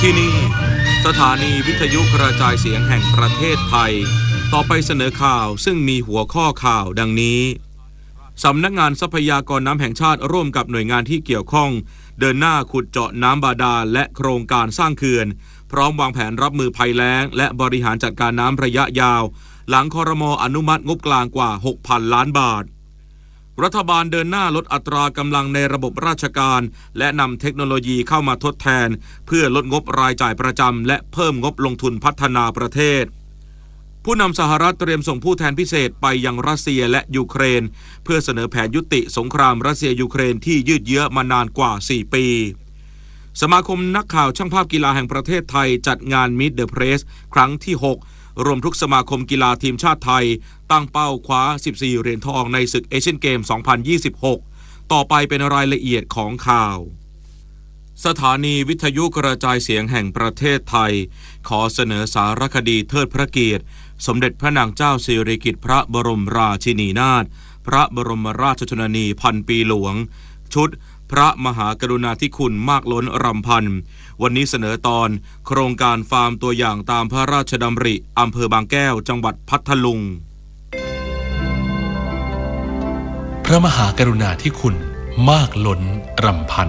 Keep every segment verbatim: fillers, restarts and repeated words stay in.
ที่นี่สถานีวิทยุกระจายเสียงแห่งประเทศไทยต่อไปเสนอข่าวซึ่งมีหัวข้อข่าวดังนี้สำนักงานทรัพยากรน้ำแห่งชาติร่วมกับหน่วยงานที่เกี่ยวข้องเดินหน้าขุดเจาะน้ำบาดาลและโครงการสร้างเขื่อนพร้อมวางแผนรับมือภัยแล้งและบริหารจัดการน้ำระยะยาวหลังครม.อนุมัติงบกลางกว่า หกพัน ล้านบาทรัฐบาลเดินหน้าลดอัตรากำลังในระบบราชการและนำเทคโนโลยีเข้ามาทดแทนเพื่อลดงบรายจ่ายประจำและเพิ่มงบลงทุนพัฒนาประเทศผู้นำสหรัฐเตรียมส่งผู้แทนพิเศษไปยังรัสเซียและยูเครนเพื่อเสนอแผนยุติสงครามรัสเซียยูเครนที่ยืดเยื้อมานานกว่าสี่ปีสมาคมนักข่าวช่างภาพกีฬาแห่งประเทศไทยจัดงาน Meet the Press ครั้งที่หกรวมทุกสมาคมกีฬาทีมชาติไทยตั้งเป้าคว้าสิบสี่เหรียญทองในศึกเอเชียนเกมสองพันยี่สิบหกต่อไปเป็นรายละเอียดของข่าวสถานีวิทยุกระจายเสียงแห่งประเทศไทยขอเสนอสารคดีเทิดพระเกียรติสมเด็จพระนางเจ้าสิริกิติ์พระบรมราชินีนาถพระบรมราชชนนีพันปีหลวงชุดพระมหากรุณาธิคุณมากล้นรำพันวันนี้เสนอตอนโครงการฟาร์มตัวอย่างตามพระราชดำริอำเภอบางแก้วจังหวัดพัทลุงพระมหากรุณาธิคุณมากล้นรำพัน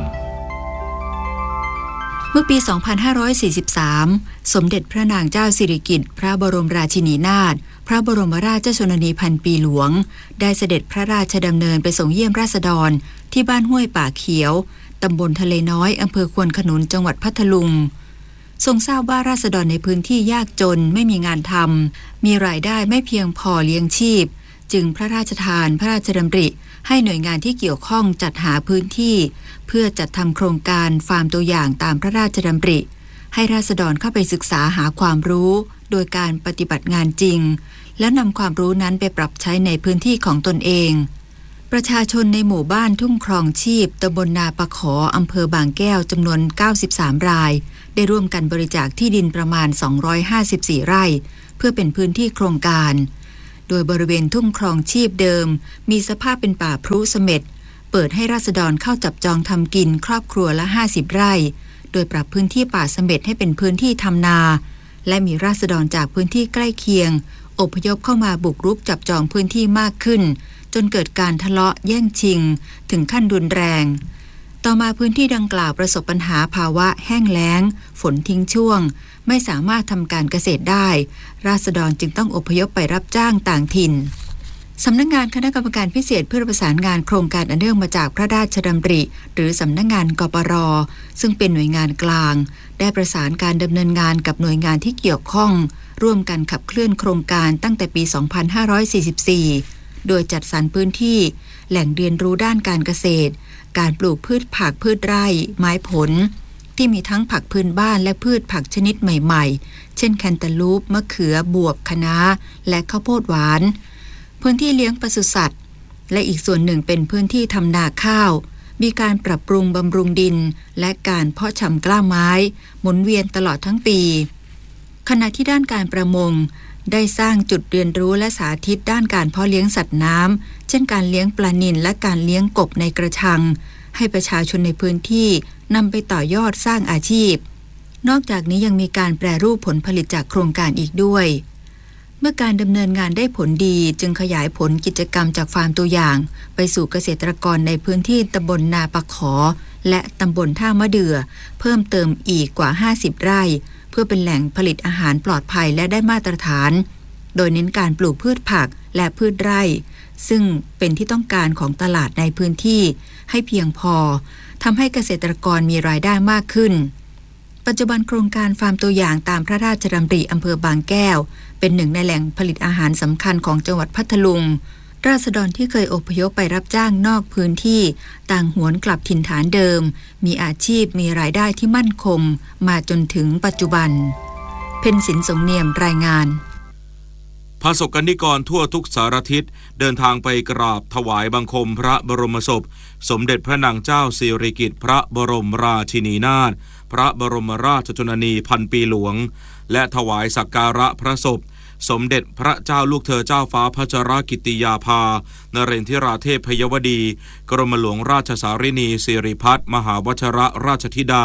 เมื่อปี สองพันห้าร้อยสี่สิบสาม สมเด็จพระนางเจ้าสิริกิติ์พระบรมราชินีนาถพระบรมราชชนนีพันปีหลวงได้เสด็จพระราชดำเนินไปส่งเยี่ยมราษฎรที่บ้านห้วยป่าเขียวตำบลทะเลน้อยอำเภอควนขนุนจังหวัดพัทลุงทรงทราบว่าราษฎรในพื้นที่ยากจนไม่มีงานทำมีรายได้ไม่เพียงพอเลี้ยงชีพจึงพระราชทานพระราชดำริให้หน่วยงานที่เกี่ยวข้องจัดหาพื้นที่เพื่อจัดทำโครงการฟาร์มตัวอย่างตามพระราชดำริให้ราษฎรเข้าไปศึกษาหาความรู้โดยการปฏิบัติงานจริงและนำความรู้นั้นไปปรับใช้ในพื้นที่ของตนเองประชาชนในหมู่บ้านทุ่งครองชีพตำบลนาปะขออำเภอบางแก้วจำนวนเก้าสิบสามรายได้ร่วมกันบริจาคที่ดินประมาณสองร้อยห้าสิบสี่ไร่เพื่อเป็นพื้นที่โครงการโดยบริเวณทุ่งครองชีพเดิมมีสภาพเป็นป่าพรุเสม็ดเปิดให้ราษฎรเข้าจับจองทำกินครอบครัวละห้าสิบไร่โดยปรับพื้นที่ป่าเสม็ดให้เป็นพื้นที่ทำนาและมีราษฎรจากพื้นที่ใกล้เคียงอพยพเข้ามาบุกรุกจับจองพื้นที่มากขึ้นจนเกิดการทะเลาะแย่งชิงถึงขั้นรุนแรงต่อมาพื้นที่ดังกล่าวประสบปัญหาภาวะแห้งแล้งฝนทิ้งช่วงไม่สามารถทำการเกษตรได้ราษฎรจึงต้องอพยพไปรับจ้างต่างถิ่นสำนักงานคณะกรรมการพิเศษเพื่อประสานงานโครงการอันเนื่องมาจากพระราชดำริหรือสำนักงานกปร.ซึ่งเป็นหน่วยงานกลางได้ประสานการดำเนินงานกับหน่วยงานที่เกี่ยวข้องร่วมกันขับเคลื่อนโครงการตั้งแต่ปี สองพันห้าร้อยสี่สิบสี่ โดยจัดสรรพื้นที่แหล่งเรียนรู้ด้านการเกษตรการปลูกพืชผักพืชไร่ไม้ผลที่มีทั้งผักพื้นบ้านและพืชผักชนิดใหม่ๆเช่นแคนตาลูปมะเขือบวบคะน้าและข้าวโพดหวานพื้นที่เลี้ยงปศุสัตว์และอีกส่วนหนึ่งเป็นพื้นที่ทำนาข้าวมีการปรับปรุงบำรุงดินและการเพาะชำกล้าไม้หมุนเวียนตลอดทั้งปีขณะที่ด้านการประมงได้สร้างจุดเรียนรู้และสาธิตด้านการเพาะเลี้ยงสัตว์น้ำเช่นการเลี้ยงปลานิลและการเลี้ยงกบในกระชังให้ประชาชนในพื้นที่นำไปต่อยอดสร้างอาชีพนอกจากนี้ยังมีการแปรรูปผลผลิตจากโครงการอีกด้วยเมื่อการดำเนินงานได้ผลดีจึงขยายผลกิจกรรมจากฟาร์มตัวอย่างไปสู่เกษตรกรในพื้นที่ตำบลนาปะขอและตำบลท่ามะเดื่อเพิ่มเติมอีกกว่าห้าสิบไร่เพื่อเป็นแหล่งผลิตอาหารปลอดภัยและได้มาตรฐานโดยเน้นการปลูกพืชผักและพืชไร่ซึ่งเป็นที่ต้องการของตลาดในพื้นที่ให้เพียงพอทำให้เกษตรกรมีรายได้มากขึ้นปัจจุบันโครงการฟาร์มตัวอย่างตามพระราชดำริอำเภอบางแก้วเป็นหนึ่งในแหล่งผลิตอาหารสำคัญของจังหวัดพัทลุงราษฎรที่เคยอพยพไปรับจ้างนอกพื้นที่ต่างหวนกลับถิ่นฐานเดิมมีอาชีพมีรายได้ที่มั่นคงมาจนถึงปัจจุบันเพ็ญศิลป์สงเนียมรายงานพระสกนิกรทั่วทุกสารทิศเดินทางไปกราบถวายบังคมพระบรมศพสมเด็จพระนางเจ้าสิริกิติ์พระบรมราชินีนาถพระบรมราชชนนีพันปีหลวงและถวายสักการะพระศพสมเด็จพระเจ้าลูกเธอเจ้าฟ้าพัชรกิติยาภานเรนทิราเทพยวดีกรมหลวงราชสารินีสิริพัฒน์มหาวชรราชธิดา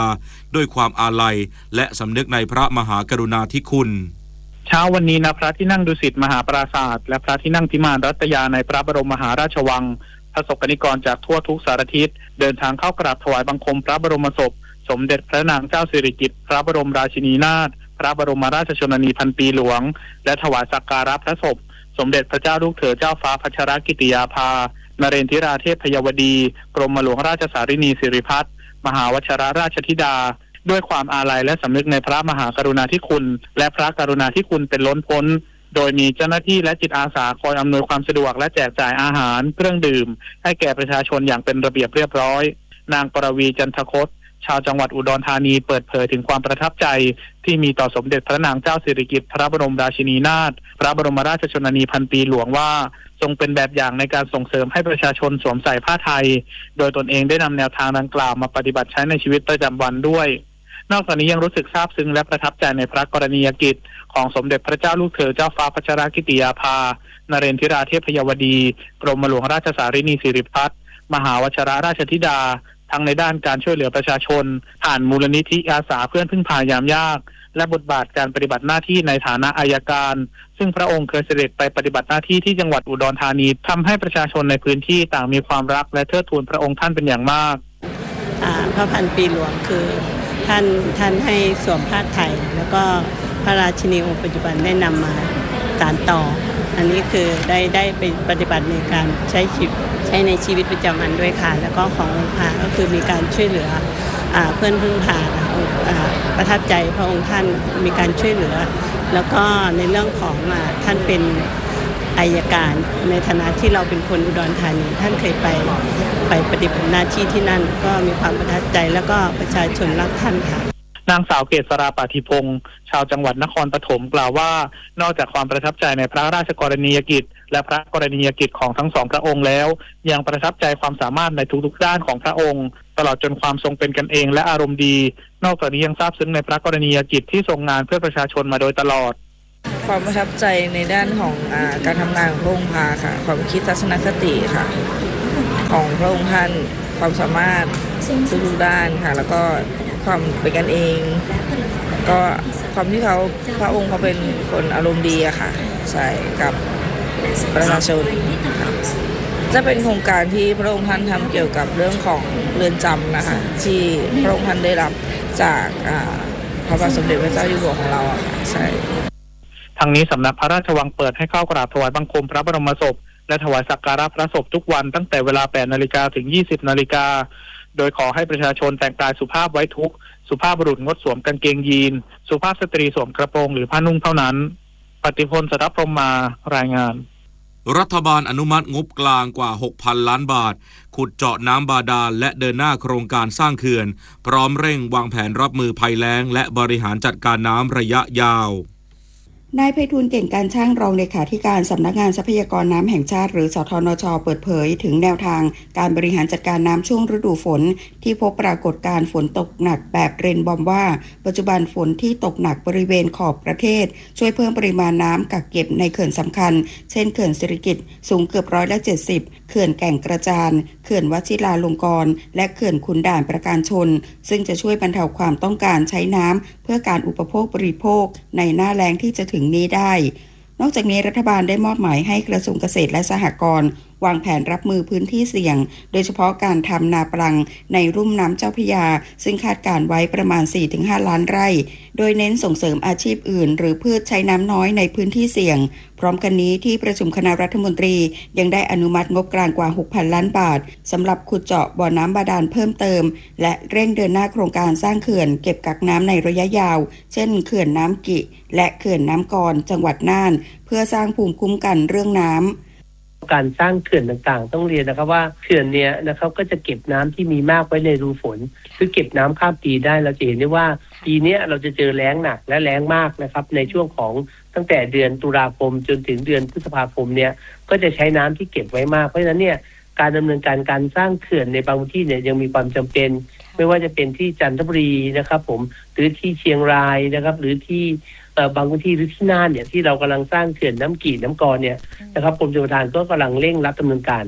ด้วยความอาลัยและสำนึกในพระมหากรุณาธิคุณเช้าวันนี้ณพระที่นั่งดุสิตมหาปราสาทและพระที่นั่งพิมานรัตยาในพระบรมมหาราชวังพระสงฆ์นิกรจากทั่วทุกสารทิศเดินทางเข้ากราบถวายบังคมพระบรมศพสมเด็จพระนางเจ้าสิริกิติ์พระบรมราชินีนาถพระบรมราชชนนีพันปีหลวงและถวายสักการะพระศพสมเด็จพระเจ้าลูกเธอเจ้าฟ้าพัชรกิติยาภานเรนทิราเทพพยวดีกรมหลวงราชสารินีสิริพัฒน์มหาวชิรราชธิดาด้วยความอาลัยและสำนึกในพระมหากรุณาธิคุณและพระกรุณาธิคุณเป็นล้นพ้นโดยมีเจ้าหน้าที่และจิตอาสาคอยอำนวยความสะดวกและแจกจ่ายอาหารเครื่องดื่มให้แก่ประชาชนอย่างเป็นระเบียบเรียบร้อยนางปรวีจันทคตชาวจังหวัดอุดรธานีเปิดเผยถึงความประทับใจที่มีต่อสมเด็จพระนางเจ้าสิริกิติ์พระบรมราชินีนาถพระบรมราชชนนีพันปีหลวงว่าทรงเป็นแบบอย่างในการส่งเสริมให้ประชาชนสวมใส่ผ้าไทยโดยตนเองได้นำแนวทางดังกล่าวมาปฏิบัติใช้ในชีวิตประจำวันด้วยนอกจากนี้ยังรู้สึกซาบซึ้งและประทับใจในพระกรณียกิจของสมเด็จพระเจ้าลูกเธอเจ้าฟ้าพัชรกิติยาภานเรนทิราเทพพยวดีกรมหลวงราชสารินีสิริพัฒน์มหาวชิรราชธิดาทั้งในด้านการช่วยเหลือประชาชนผ่านมูลนิธิอาสาเพื่อนพึ่งพายามยากและบทบาทการปฏิบัติหน้าที่ในฐานะอัยการซึ่งพระองค์เคยเสด็จไปปฏิบัติหน้าที่ที่จังหวัดอุดรธานีทำให้ประชาชนในพื้นที่ต่างมีความรักและเทิดทูนพระองค์ท่านเป็นอย่างมากพระพันปีหลวงคือท่านท่านให้สวมผ้าไทยแล้วก็พระราชินีองค์ปัจจุบันได้นำมาสานต่ออันนี้คือได้ได้ไปปฏิบัติในการใช้ชีวิตใช้ในชีวิตประจำวันด้วยค่ะแล้วก็ขององค์พระก็คือมีการช่วยเหลือเพื่อนพึ่งพาประทับใจพระองค์ท่านมีการช่วยเหลือแล้วก็ในเรื่องของท่านเป็นอัยการในฐานะที่เราเป็นคนอุดรธานีท่านเคยไปไปปฏิบัติหน้าที่ที่นั่นก็มีความประทับใจแล้วก็ประชาชนรักท่านค่ะนางสาวเกษราปาธิพงศ์ชาวจังหวัดนครปฐมกล่าวว่านอกจากความประทับใจในพระราชกรณียกิจและพระกรณียกิจของทั้งสองพระองค์แล้วยังประทับใจความสามารถในทุกๆด้านของพระองค์ตลอดจนความทรงเป็นกันเองและอารมณ์ดีนอกจากนี้ยังซาบซึ้งในพระกรณียกิจที่ทรงงานเพื่อประชาชนมาโดยตลอดความประทับใจในด้านของอ่าการทำงานของพระองค์พาค่ะความคิดทัศนคติค่ะของพระองค์ท่านความสามารถทุกๆด้านค่ะแล้วก็ความเป็นกันเองก็ความที่เขาพระองค์เขาเป็นคนอารมณ์ดีอะค่ะใส่กับประชาชนจะเป็นโครงการที่พระองค์ท่านทำเกี่ยวกับเรื่องของเรือนจำนะคะที่พระองค์ท่านได้รับจากพระบาทสมเด็จพระเจ้าอยู่หัวของเราอะค่ะใช่ทางนี้สำนักพระราชวังเปิดให้เข้ากราบถวายบังคมพระบรมศพและถวายสักการะพระศพทุกวันตั้งแต่เวลา แปดนาฬิกา ถึง ยี่สิบนาฬิกาโดยขอให้ประชาชนแต่งกายสุภาพไว้ทุกข์สุภาพบุรุษงดสวมกางเกงยีนสุภาพสตรีสวมกระโปรงหรือผ้านุ่งเท่านั้นปฏิพลสรับพรหมารายงานรัฐบาลอนุมัติงบกลางกว่า หกพัน ล้านบาทขุดเจาะน้ำบาดาลและเดินหน้าโครงการสร้างเขื่อนพร้อมเร่งวางแผนรับมือภัยแล้งและบริหารจัดการน้ำระยะยาวนายไพฑูรย์เก่งการช่างรองเลขาธิการสำนักงานทรัพยากรน้ำแห่งชาติหรือสทนช.เปิดเผยถึงแนวทางการบริหารจัดการน้ำช่วงฤดูฝนที่พบปรากฏการณ์ฝนตกหนักแบบเรนบอมว่าปัจจุบันฝนที่ตกหนักบริเวณขอบประเทศช่วยเพิ่มปริมาณน้ำกักเก็บในเขื่อนสำคัญเช่นเขื่อนสิริกิติ์สูงเกือบร้อยละเจ็ดสิบเขื่อนแก่งกระจานเขื่อนวชิราลงกรณ์และเขื่อนขุนด่านประการชนซึ่งจะช่วยบรรเทาความต้องการใช้น้ำเพื่อการอุปโภคบริโภคในหน้าแล้งที่จะถึงนี้ได้นอกจากนี้รัฐบาลได้มอบหมายให้กระทรวงเกษตรและสหกรณ์วางแผนรับมือพื้นที่เสี่ยงโดยเฉพาะการทำนาปลังในรุ่มน้ำเจ้าพระยาซึ่งคาดการไว้ประมาณ สี่ถึงห้า ล้านไร่โดยเน้นส่งเสริมอาชีพอื่นหรือพืชใช้น้ำน้อยในพื้นที่เสี่ยงพร้อมกันนี้ที่ประชุมคณะรัฐมนตรียังได้อนุมัติงบกลางกว่า หกพัน ล้านบาทสำหรับขุดเจาะบ่อน้ำบาดาลเพิ่มเติมและเร่งเดินหน้าโครงการสร้างเขื่อนเก็บกักน้ำในระยะยาวเช่นเขื่อนน้ำกิและเขื่อนน้ำกรจังหวัดน่านเพื่อสร้างภูมิคุ้มกันเรื่องน้ำการสร้างเขื่อนต่างๆต้องเรียนนะครับว่าเขื่อนเนี้ยนะครับก็จะเก็บน้ำที่มีมากไว้ในรูฝนคือเก็บน้ำข้ามปีได้เราจะเห็นได้ว่าปีนี้เราจะเจอแล้งหนักและแล้งมากนะครับในช่วงของตั้งแต่เดือนตุลาคมจนถึงเดือนพฤษภาคมเนี่ยก็จะใช้น้ำที่เก็บไว้มากเพราะฉะนั้นเนี่ยการดำเนินการการสร้างเขื่อนในบางที่เนี่ยยังมีความจำเป็นไม่ว่าจะเป็นที่จันทบุรีนะครับผมหรือที่เชียงรายนะครับหรือที่บางพื้นที่หรือที่น่านเนี่ยที่เรากำลังสร้างเขื่อนน้ำกี่น้ำกรเนี่ยนะครับกรมชลประทานก็กำลังเร่งรับดำเนินการ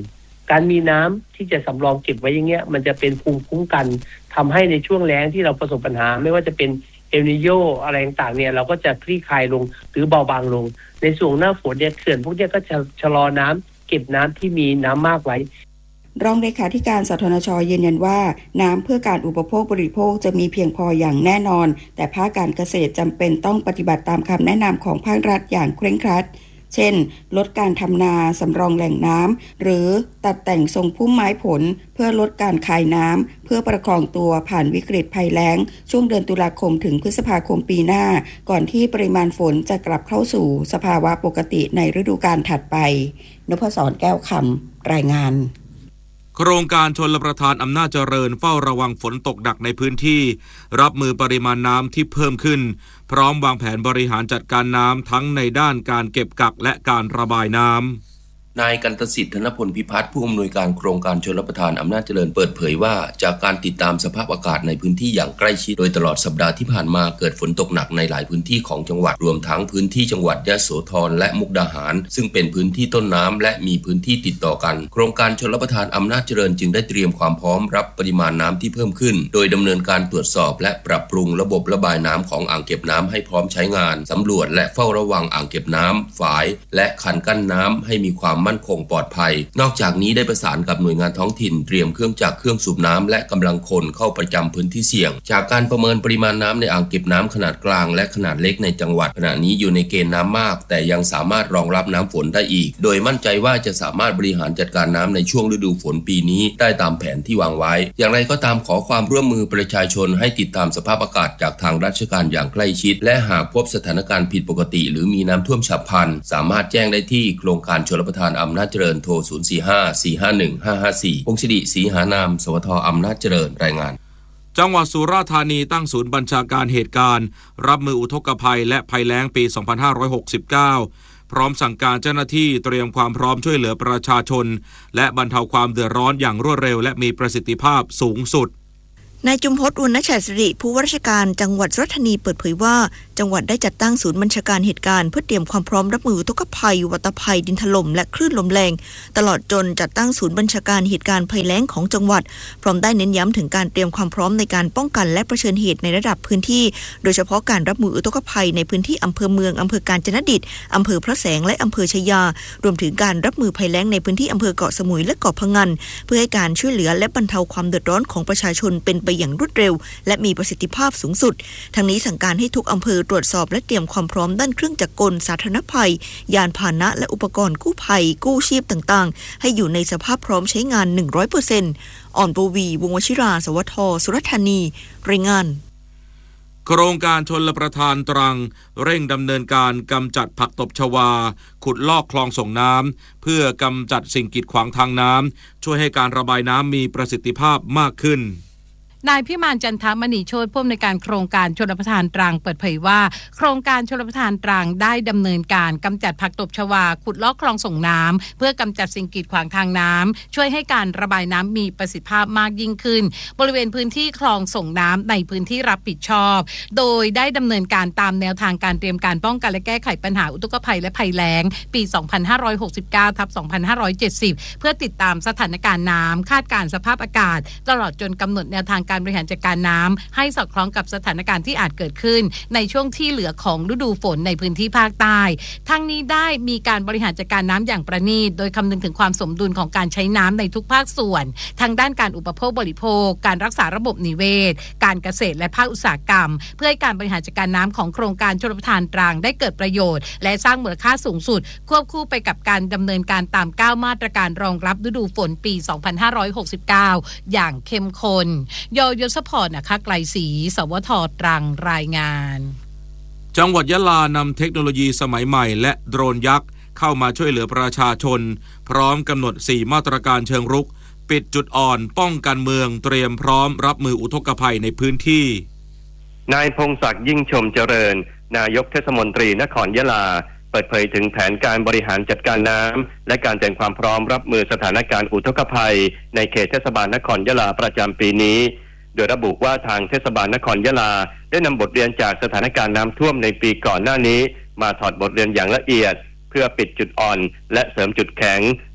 การมีน้ำที่จะสำรองเก็บไว้อย่างเงี้ยมันจะเป็นภูมิคุ้มกันทำให้ในช่วงแล้งที่เราประสบปัญหาไม่ว่าจะเป็นเอลนิโญอะไรต่างๆเนี่ยเราก็จะคลี่คลายลงหรือเบาบางลงในช่วงหน้าฝนเนี่ยเขื่อนพวกนี้ก็จะชะลอน้ำเก็บน้ำที่มีน้ำมากไว้รองเลขาธิการสทนช.ยืนยันว่าน้ำเพื่อการอุปโภคบริโภคจะมีเพียงพออย่างแน่นอนแต่ภาคการเกษตรจำเป็นต้องปฏิบัติตามคำแนะนำของภาครัฐอย่างเคร่งครัดเช่นลดการทำนาสำรองแหล่งน้ำหรือตัดแต่งทรงพุ่มไม้ผลเพื่อลดการคายน้ำเพื่อประคองตัวผ่านวิกฤตภัยแล้งช่วงเดือนตุลาคมถึงพฤษภาคมปีหน้าก่อนที่ปริมาณฝนจะกลับเข้าสู่สภาวะปกติในฤดูกาลถัดไปนพศรแก้วคำรายงานโครงการชลประทานอำนาจเจริญเฝ้าระวังฝนตกหนักในพื้นที่รับมือปริมาณน้ำที่เพิ่มขึ้นพร้อมวางแผนบริหารจัดการน้ำทั้งในด้านการเก็บกักและการระบายน้ำนายกันตสิทธิ์ธนพลพิพัฒน์ผู้อำนวยการโครงการชลประทานอำนาจเจริญเปิดเผยว่าจากการติดตามสภาพอากาศในพื้นที่อย่างใกล้ชิดโดยตลอดสัปดาห์ที่ผ่านมาเกิดฝนตกหนักในหลายพื้นที่ของจังหวัดรวมทั้งพื้นที่จังหวัดยะโสธรและมุกดาหารซึ่งเป็นพื้นที่ต้นน้ำและมีพื้นที่ติดต่อกันโครงการชลประทานอำนาจเจริญจึงได้เตรียมความพร้อมรับปริมาณน้ำที่เพิ่มขึ้นโดยดำเนินการตรวจสอบและปรับปรุงระบบระบายน้ำของอ่างเก็บน้ำให้พร้อมใช้งานสำรวจและเฝ้าระวังอ่างเก็บน้ำฝายและคันกั้นน้ำให้มีความมั่นคงปลอดภัยนอกจากนี้ได้ประสานกับหน่วยงานท้องถิ่นเตรียมเครื่องจักรเครื่องสูบน้ำและกำลังคนเข้าประจำพื้นที่เสี่ยงจากการประเมินปริมาณน้ำในอ่างเก็บน้ำขนาดกลางและขนาดเล็กในจังหวัดขณะนี้อยู่ในเกณฑ์น้ำมากแต่ยังสามารถรองรับน้ำฝนได้อีกโดยมั่นใจว่าจะสามารถบริหารจัดการน้ำในช่วงฤดูฝนปีนี้ได้ตามแผนที่วางไว้อย่างไรก็ตามขอความร่วมมือประชาชนให้ติดตามสภาพอากาศจากทางราชการอย่างใกล้ชิดและหากพบสถานการณ์ผิดปกติหรือมีน้ำท่วมฉับพลันสามารถแจ้งได้ที่โครงการชลประทานอำนาจเจริญโทรศูนย์ สี่ ห้า สี่ ห้า หนึ่ง ห้า ห้า สี่ พงศิริศรีหานามสวทอำนาจเจริญรายงานจังหวัดสุราษฎร์ธานีตั้งศูนย์บัญชาการเหตุการณ์รับมืออุทกภัยและภัยแล้งปี สองพันห้าร้อยหกสิบเก้า พร้อมสั่งการเจ้าหน้าที่เตรียมความพร้อมช่วยเหลือประชาชนและบรรเทาความเดือดร้อนอย่างรวดเร็วและมีประสิทธิภาพสูงสุดนายจุมพจน์ อุณชัยสิริผู้ว่าราชการจังหวัดสุราษฎร์ธานีเปิดเผยว่าจังหวัดได้จัดตั้งศูนย์บัญชาการเหตุการณ์เพื่อเตรียมความพร้อมรับมืออุทกภัยวัตภัยดินถล่มและคลื่นลมแรงตลอดจนจัดตั้งศูนย์บัญชาการเหตุการณ์ภัยแล้งของจังหวัดพร้อมได้เน้นย้ำถึงการเตรียมความพร้อมในการป้องกันและเผชิญเหตุในระดับพื้นที่โดยเฉพาะการรับมืออุทกภัยในพื้นที่อำเภอเมืองอำเภอกาญจนดิตอำเภอพระแสงและอำเภอชยารวมถึงการรับมือภัยแล้งในพื้นที่อำเภอเกาะสมุยและเกาะพะงันเพื่อให้การช่วยเหลือและบรรเทาความเดือดร้อนของประชาชนเป็นไปอย่างรวดเร็วและมีประสิทธิภาพสูงสุดทั้งนี้สั่งการให้ทุกอำเภอตรวจสอบและเตรียมความพร้อมด้านเครื่องจักรกลสาธารณภัยยานพาหนะและอุปกรณ์กู้ภัยกู้ชีพต่างๆให้อยู่ในสภาพพร้อมใช้งาน หนึ่งร้อยเปอร์เซ็นต์ อ่อนโบวีวงศ์วชิราสวทสุราษฎร์ธานีรายงานโครงการชลประทานตรังเร่งดำเนินการกำจัดผักตบชวาขุดลอกคลองส่งน้ำเพื่อกำจัดสิ่งกีดขวางทางน้ำช่วยให้การระบายน้ำมีประสิทธิภาพมากขึ้นนายพิมานจันทมณีโชติผู้อำนวยการโครงการชลประทานตรังเปิดเผยว่าโครงการชลประทานตรังได้ดำเนินการกำจัดผักตบชวาขุดลอกคลองส่งน้ำเพื่อกำจัดสิ่งกีดขวางทางน้ำช่วยให้การระบายน้ำมีประสิทธิภาพมากยิ่งขึ้นบริเวณพื้นที่คลองส่งน้ำในพื้นที่รับผิดชอบโดยได้ดำเนินการตามแนวทางการเตรียมการป้องกันและแก้ไขปัญหาอุทกภัยและภัยแล้งปี สองพันห้าร้อยหกสิบเก้า ทับ สองพันห้าร้อยเจ็ดสิบ เพื่อติดตามสถานการณ์น้ำคาดการณ์สภาพอากาศตลอดจนกำหนดแนวทางการบริหารจัดการน้ำให้สอดคล้องกับสถานการณ์ที่อาจเกิดขึ้นในช่วงที่เหลือของฤดูฝนในพื้นที่ภาคใต้ทั้งนี้ได้มีการบริหารจัดการน้ำอย่างประณีตโดยคำนึงถึงความสมดุลของการใช้น้ำในทุกภาคส่วนทั้งด้านการอุปโภคบริโภคการรักษาระบบนิเวศการเกษตรและภาคอุตสาหกรรมเพื่อให้การบริหารจัดการน้ำของโครงการชลประทานตรังได้เกิดประโยชน์และสร้างมูลค่าสูงสุดควบคู่ไปกับการดำเนินการตามเก้ามาตรการรองรับฤดูฝนปี สองพันห้าร้อยหกสิบเก้า อย่างเข้มข้นยยศพรนะคะไกลศรีสวทตรังรายงานจังหวัดยะลานำเทคโนโลยีสมัยใหม่และโดรนยักษ์เข้ามาช่วยเหลือประชาชนพร้อมกำหนดสี่มาตรการเชิงรุกปิดจุดอ่อนป้องกันเมืองเตรียมพร้อมรับมืออุทกภัยในพื้นที่นายพงศักดิ์ยิ่งชมเจริญนายกเทศมนตรีนครยะลาเปิดเผยถึงแผนการบริหารจัดการน้ำและการเตรียมความพร้อมรับมือสถานการณ์อุทกภัยในเขตเทศบาลนครยะลาประจำปีนี้โดยระบุว่าทางเทศบาลนครยะลาได้นำบทเรียนจากสถานการณ์น้ำท่วมในปีก่อนหน้านี้มาถอดบทเรียนอย่างละเอียดเพื่อปิดจุดอ่อนและเสริมจุดแข็ง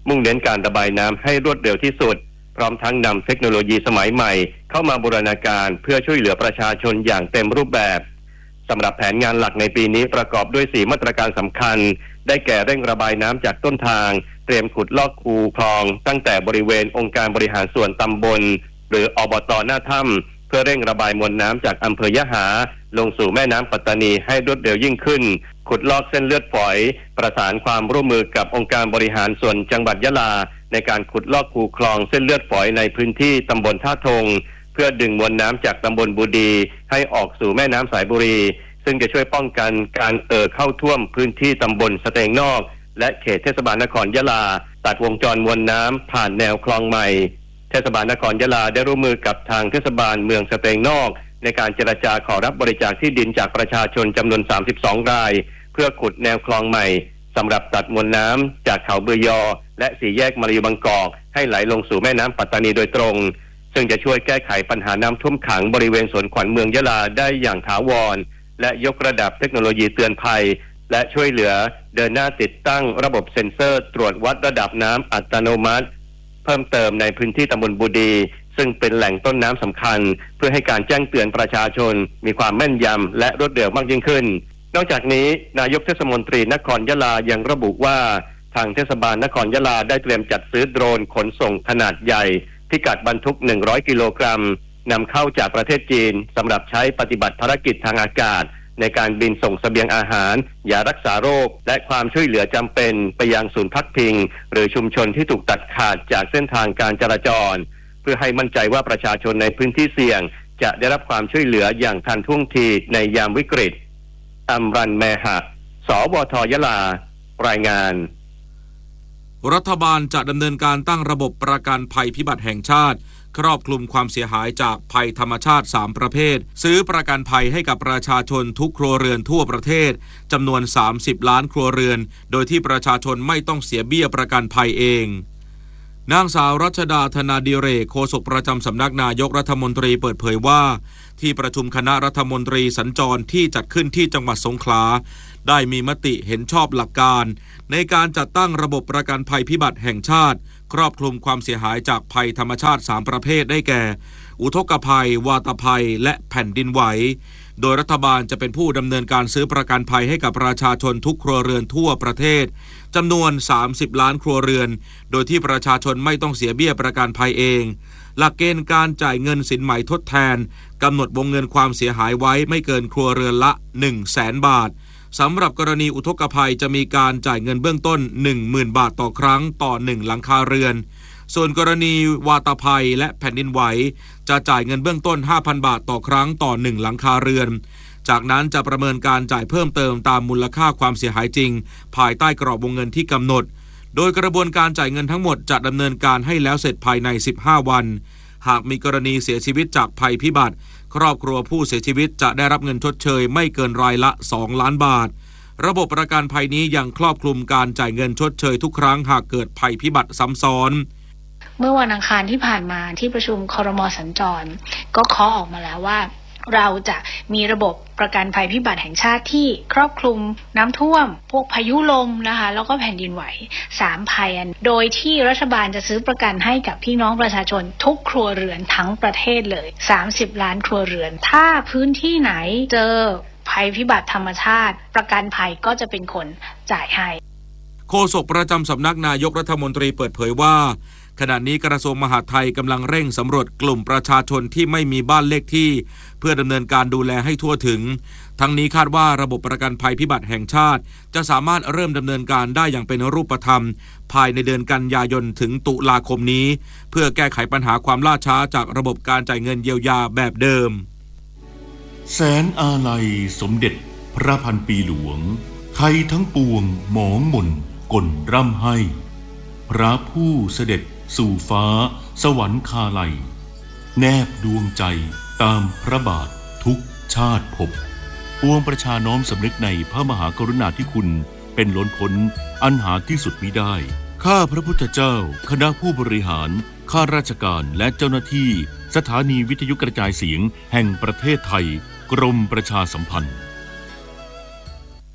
มุ่งเน้นการระบายน้ำให้รวดเร็วที่สุดพร้อมทั้งนำเทคโนโลยีสมัยใหม่เข้ามาบูรณาการเพื่อช่วยเหลือประชาชนอย่างเต็มรูปแบบสำหรับแผนงานหลักในปีนี้ประกอบด้วยสี่มาตรการสำคัญได้แก่เร่งระบายน้ำจากต้นทางเตรียมขุดลอกคูคลองตั้งแต่บริเวณองค์การบริหารส่วนตำบลหรืออบต.หน้าถ้ำเพื่อเร่งระบายมวลน้ำจากอำเภอยะหาลงสู่แม่น้ำปัตตานีให้รวดเร็วยิ่งขึ้นขุดลอกเส้นเลือดฝอยประสานความร่วมมือกับองค์การบริหารส่วนจังหวัดยะลาในการขุดลอกคูคลองเส้นเลือดฝอยในพื้นที่ตำบลท่าทงเพื่อดึงมวลน้ำจากตำบลบูดีให้ออกสู่แม่น้ำสายบุรีซึ่งจะช่วยป้องกันการเอ่อเข้าท่วมพื้นที่ตำบลสเตงนอกและเขตเทศบาลนครยะลาตัดวงจรมวลน้ำผ่านแนวคลองใหม่เทศบาลนครยะลาได้ร่วมมือกับทางเทศบาลเมืองสเตงนอกในการเจรจาขอรับบริจาคที่ดินจากประชาชนจำนวนสามสิบสองรายเพื่อขุดแนวคลองใหม่สำหรับตัดมวลน้ำจากเขาเบือยอและสี่แยกมะริวบางกอกให้ไหลลงสู่แม่น้ำปัตตานีโดยตรงซึ่งจะช่วยแก้ไขปัญหาน้ำท่วมขังบริเวณสวนขวัญเมืองยะลาได้อย่างถาวรและยกระดับเทคโนโลยีเตือนภัยและช่วยเหลือเดินหน้าติดตั้งระบบเซ็นเซอร์ตรวจวัดระดับน้ำอัตโนมัติเพิ่มเติมในพื้นที่ตำบลบูดีซึ่งเป็นแหล่งต้นน้ำสำคัญเพื่อให้การแจ้งเตือนประชาชนมีความแม่นยำและรวดเร็วมากยิ่งขึ้นนอกจากนี้นายกเทศมนตรีนครยะลายังระบุว่าทางเทศบาลนครยะลาได้เตรียมจัดซื้อโดรนขนส่งขนาดใหญ่พิกัดบรรทุกหนึ่งร้อยกิโลกรัมนำเข้าจากประเทศจีนสำหรับใช้ปฏิบัติภารกิจทางอากาศในการบินส่งเสบียงอาหารยารักษาโรคและความช่วยเหลือจำเป็นไปยังศูนย์พักพิงหรือชุมชนที่ถูกตัดขาดจากเส้นทางการจราจรเพื่อให้มั่นใจว่าประชาชนในพื้นที่เสี่ยงจะได้รับความช่วยเหลืออย่างทันท่วงทีในยามวิกฤตอัมรันแมหะ สวท.ยะลารายงานรัฐบาลจะดำเนินการตั้งระบบประกันภัยพิบัติแห่งชาติครอบคลุมความเสียหายจากภัยธรรมชาติสามประเภทซื้อประกันภัยให้กับประชาชนทุกครัวเรือนทั่วประเทศจำนวนสามสิบล้านครัวเรือนโดยที่ประชาชนไม่ต้องเสียเบี้ยประกันภัยเองนางสาวรัชดาธนาดิเรกโฆษกประจำสำนักนายกรัฐมนตรีเปิดเผยว่าที่ประชุมคณะรัฐมนตรีสัญจรที่จัดขึ้นที่จังหวัดสงขลาได้มีมติเห็นชอบหลักการในการจัดตั้งระบบประกันภัยพิบัติแห่งชาติครอบคลุมความเสียหายจากภัยธรรมชาติสามประเภทได้แก่อุทกภัยวาตภัยและแผ่นดินไหวโดยรัฐบาลจะเป็นผู้ดำเนินการซื้อประกันภัยให้กับประชาชนทุกครัวเรือนทั่วประเทศจำนวนสามสิบล้านครัวเรือนโดยที่ประชาชนไม่ต้องเสียเบี้ยประกันภัยเองหลักเกณฑ์การจ่ายเงินสินไหมทดแทนกำหนดวงเงินความเสียหายไว้ไม่เกินครัวเรือนละ หนึ่งแสน บาทสำหรับกรณีอุทกภัยจะมีการจ่ายเงินเบื้องต้น หนึ่งหมื่น บาทต่อครั้งต่อหนึ่งหลังคาเรือนส่วนกรณีวาตภัยและแผ่นดินไหวจะจ่ายเงินเบื้องต้น ห้าพัน บาทต่อครั้งต่อหนึ่งหลังคาเรือนจากนั้นจะประเมินการจ่ายเพิ่มเติมตามมูลค่าความเสียหายจริงภายใต้กรอบวงเงินที่กำหนดโดยกระบวนการจ่ายเงินทั้งหมดจะดำเนินการให้แล้วเสร็จภายในสิบห้าวันหากมีกรณีเสียชีวิตจากภัยพิบัติครอบครัวผู้เสียชีวิตจะได้รับเงินชดเชยไม่เกินรายละสองล้านบาทระบบประกันภัยนี้ยังครอบคลุมการจ่ายเงินชดเชยทุกครั้งหากเกิดภัยพิบัติซ้ำซ้อนเมื่อวันอังคารที่ผ่านมาที่ประชุมครม.สัญจรก็เคาะออกมาแล้วว่าเราจะมีระบบประกันภัยพิบัติแห่งชาติที่ครอบคลุมน้ำท่วมพวกพายุลมนะคะแล้วก็แผ่นดินไหวสามภัยโดยที่รัฐบาลจะซื้อประกันให้กับพี่น้องประชาชนทุกครัวเรือนทั้งประเทศเลยสามสิบล้านครัวเรือนถ้าพื้นที่ไหนเจอภัยพิบัติธรรมชาติประกันภัยก็จะเป็นคนจ่ายให้โฆษกประจำสำนักนายกรัฐมนตรีเปิดเผยว่าขณะนี้กระทรวงมหาดไทยกำลังเร่งสำรวจกลุ่มประชาชนที่ไม่มีบ้านเลขที่เพื่อดำเนินการดูแลให้ทั่วถึงทั้งนี้คาดว่าระบบประกันภัยพิบัติแห่งชาติจะสามารถเริ่มดำเนินการได้อย่างเป็นรูปธรรมภายในเดือนกันยายนถึงตุลาคมนี้เพื่อแก้ไขปัญหาความล่าช้าจากระบบการจ่ายเงินเยียวยาแบบเดิมแสนอาลัยสมเด็จพระพันปีหลวงไทยทั้งปวงหมองหม่นก่นร่ำให้พระผู้เสด็จสู่ฟ้าสวรรคาลัยแนบดวงใจตามพระบาททุกชาติภพปวงประชาน้อมสำนึกในพระมหากรุณาธิคุณเป็นล้นพ้นอันหาที่สุดมิได้ข้าพระพุทธเจ้าคณะผู้บริหารข้าราชการและเจ้าหน้าที่สถานีวิทยุกระจายเสียงแห่งประเทศไทยกรมประชาสัมพันธ์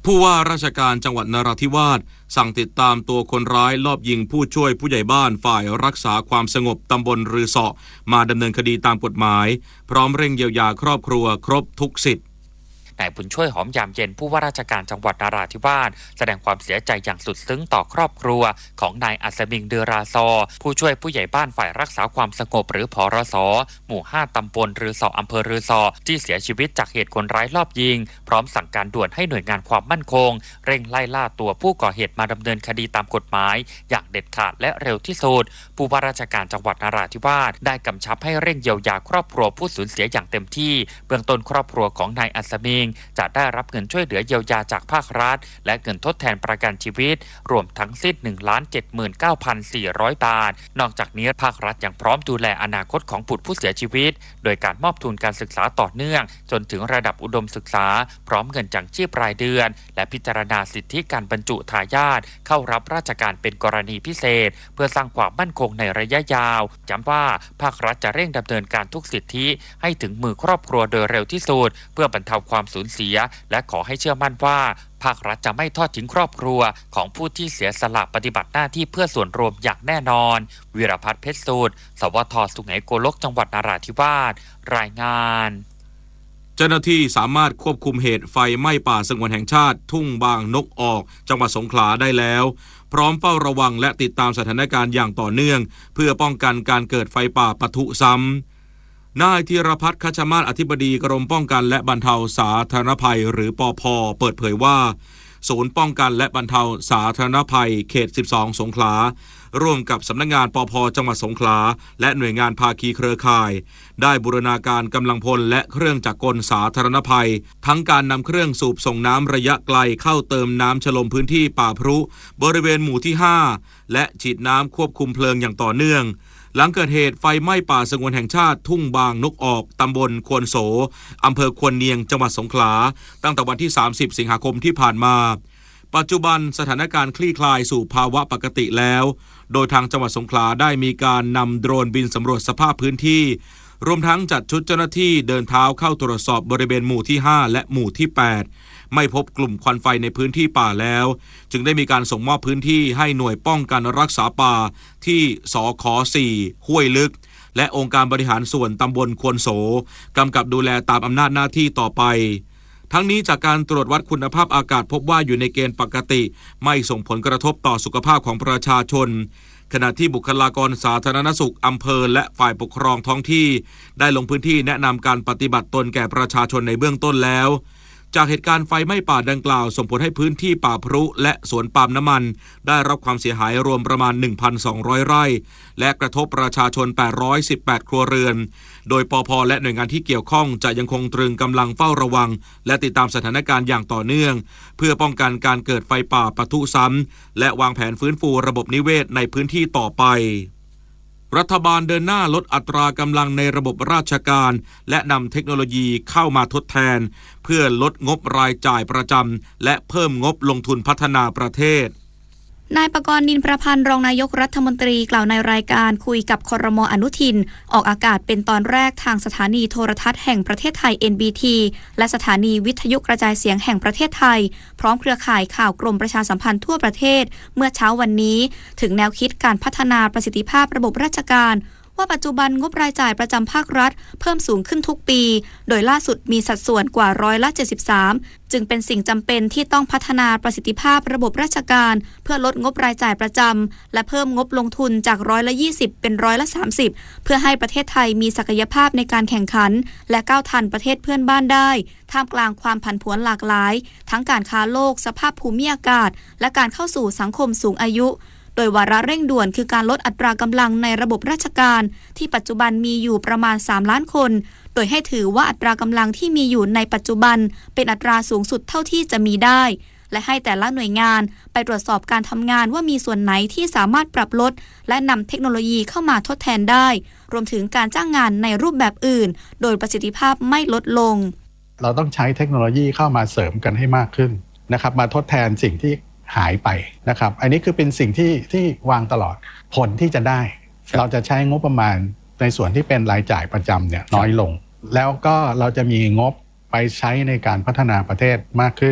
ผู้ว่าราชการจังหวัดนราธิวาสสั่งติดตามตัวคนร้ายลอบยิงผู้ช่วยผู้ใหญ่บ้านฝ่ายรักษาความสงบตำบลรือเสาะมาดำเนินคดีตามกฎหมายพร้อมเร่งเยียวยาครอบครัวครบทุกสิทธิ์นายบุญช่วยหอมยามเย็นผู้ว่าราชการจังหวัดนราธิวาสแสดงความเสียใจอย่างสุดซึ้งต่อครอบครัวของนายอัศมิงเดือราซอผู้ช่วยผู้ใหญ่บ้านฝ่ายรักษาความสงบหรือผรส.หมู่ห้าตำบลรือเสาะอำเภอรือเสาะที่เสียชีวิตจากเหตุคนร้ายลอบยิงพร้อมสั่งการด่วนให้หน่วยงานความมั่นคงเร่งไล่ล่าตัวผู้ก่อเหตุมาดำเนินคดีตามกฎหมายอย่างเด็ดขาดและเร็วที่สุดผู้ว่าราชการจังหวัดนราธิวาสได้กำชับให้เร่งเยียวยาครอบครัวผู้สูญเสียอย่างเต็มที่เบื้องต้นครอบครัวของนายอัศมิงจะได้รับเงินช่วยเหลือเยียวยาจากภาครัฐและเงินทดแทนประกันชีวิตรวมทั้งสิ้น หนึ่งล้านเจ็ดหมื่นเก้าพันสี่ร้อย บาทนอกจากนี้ภาครัฐยังพร้อมดูแลอนาคตของบุตรผู้เสียชีวิตโดยการมอบทุนการศึกษาต่อเนื่องจนถึงระดับอุดมศึกษาพร้อมเงินจังชีพรายเดือนและพิจารณาสิทธิการบรรจุทายาทเข้ารับราชการเป็นกรณีพิเศษเพื่อสร้างความมั่นคงในระยะยาวย้ำว่าภาครัฐจะเร่งดำเนินการทุกสิทธิให้ถึงมือครอบครัวโดยเร็วที่สุดเพื่อบรรเทาความสูญเสียและขอให้เชื่อมั่นว่าภาครัฐจะไม่ทอดทิ้งครอบครัวของผู้ที่เสียสละปฏิบัติหน้าที่เพื่อส่วนรวมอย่างแน่นอนวีรพัฒน์เพชรสูตรสวทสุไหงโกลกจังหวัดนราธิวาสรายงานเจ้าหน้าที่สามารถควบคุมเหตุไฟไหม้ป่าสงวนแห่งชาติทุ่งบางนกออกจังหวัดสงขลาได้แล้วพร้อมเฝ้าระวังและติดตามสถานการณ์อย่างต่อเนื่องเพื่อป้องกันการเกิดไฟป่าปะทุซ้ำนายธีรพัฒน์ คัชมาศอธิบดีกรมป้องกันและบรรเทาสาธารณภัยหรือปภ.เปิดเผยว่าศูนย์ป้องกันและบรรเทาสาธารณภัยเขตสิบสองสงขลาร่วมกับสำนักงานปภ.จังหวัดสงขลาและหน่วยงานภาคีเครือข่ายได้บูรณาการกำลังพลและเครื่องจักรกลสาธารณภัยทั้งการนำเครื่องสูบส่งน้ำระยะไกลเข้าเติมน้ำชโลมพื้นที่ป่าพรุบริเวณหมู่ที่ห้าและฉีดน้ำควบคุมเพลิงอย่างต่อเนื่องหลังเกิดเหตุไฟไหม้ป่าสงวนแห่งชาติทุ่งบางนกออกตำบลควนโสอำเภอควนเนียงจังหวัดสงขลาตั้งแต่วันที่สามสิบสิงหาคมที่ผ่านมาปัจจุบันสถานการณ์คลี่คลายสู่ภาวะปกติแล้วโดยทางจังหวัดสงขลาได้มีการนำโดรนบินสำรวจสภาพพื้นที่รวมทั้งจัดชุดเจ้าหน้าที่เดินเท้าเข้าตรวจสอบบริเวณหมู่ที่ห้าและหมู่ที่แปดไม่พบกลุ่มควันไฟในพื้นที่ป่าแล้วจึงได้มีการส่งมอบพื้นที่ให้หน่วยป้องกันรักษาป่าที่สค.สี่ ห้วยลึกและองค์การบริหารส่วนตำบลควนโสกำกับดูแลตามอำนาจหน้าที่ต่อไปทั้งนี้จากการตรวจวัดคุณภาพอากาศพบว่าอยู่ในเกณฑ์ปกติไม่ส่งผลกระทบต่อสุขภาพของประชาชนขณะที่บุคลากรสาธารณสุขอำเภอและฝ่ายปกครองท้องที่ได้ลงพื้นที่แนะนำการปฏิบัติตนแก่ประชาชนในเบื้องต้นแล้วจากเหตุการณ์ไฟไหม้ป่าดังกล่าวส่งผลให้พื้นที่ป่าพรุและสวนปาล์มน้ำมันได้รับความเสียหายรวมประมาณ หนึ่งพันสองร้อย ไร่และกระทบประชาชนแปดร้อยสิบแปดครัวเรือนโดยปภ.และหน่วยงานที่เกี่ยวข้องจะยังคงตรึงกำลังเฝ้าระวังและติดตามสถานการณ์อย่างต่อเนื่องเพื่อป้องกันการเกิดไฟป่าปะทุซ้ำและวางแผนฟื้นฟูระบบนิเวศในพื้นที่ต่อไปรัฐบาลเดินหน้าลดอัตรากำลังในระบบราชการและนำเทคโนโลยีเข้ามาทดแทนเพื่อลดงบรายจ่ายประจำและเพิ่มงบลงทุนพัฒนาประเทศนายปกรณ์ นินประพันธ์รองนายกรัฐมนตรีกล่าวในรายการคุยกับครม.อนุทินออกอากาศเป็นตอนแรกทางสถานีโทรทัศน์แห่งประเทศไทย เอ็น บี ที และสถานีวิทยุกระจายเสียงแห่งประเทศไทยพร้อมเครือข่ายข่าวกรมประชาสัมพันธ์ทั่วประเทศเมื่อเช้าวันนี้ถึงแนวคิดการพัฒนาประสิทธิภาพระบบราชการว่าปัจจุบันงบรายจ่ายประจำภาครัฐเพิ่มสูงขึ้นทุกปีโดยล่าสุดมีสัดส่วนกว่าร้อยละเจ็ดสิบสามจึงเป็นสิ่งจำเป็นที่ต้องพัฒนาประสิทธิภาพระบบราชการเพื่อลดงบรายจ่ายประจำและเพิ่มงบลงทุนจากร้อยละยี่สิบเป็นร้อยละสามสิบเพื่อให้ประเทศไทยมีศักยภาพในการแข่งขันและก้าวทันประเทศเพื่อนบ้านได้ท่ามกลางความผันผวนหลากหลายทั้งการค้าโลกสภาพภูมิอากาศและการเข้าสู่สังคมสูงอายุโดยวาระเร่งด่วนคือการลดอัตรากำลังในระบบราชการที่ปัจจุบันมีอยู่ประมาณสามล้านคนโดยให้ถือว่าอัตรากำลังที่มีอยู่ในปัจจุบันเป็นอัตราสูงสุดเท่าที่จะมีได้และให้แต่ละหน่วยงานไปตรวจสอบการทำงานว่ามีส่วนไหนที่สามารถปรับลดและนำเทคโนโลยีเข้ามาทดแทนได้รวมถึงการจ้างงานในรูปแบบอื่นโดยประสิทธิภาพไม่ลดลงเราต้องใช้เทคโนโลยีเข้ามาเสริมกันให้มากขึ้นนะครับมาทดแทนสิ่งที่หายไปนะครับอันนี้คือเป็นสิ่งที่ที่วางตลอดผลที่จะได้เราจะใช้งบประมาณในส่วนที่เป็นรายจ่ายประจำเนี่ยน้อยลงแล้วก็เราจะมีงบไปใช้ในการพัฒนาประเทศมากขึ้น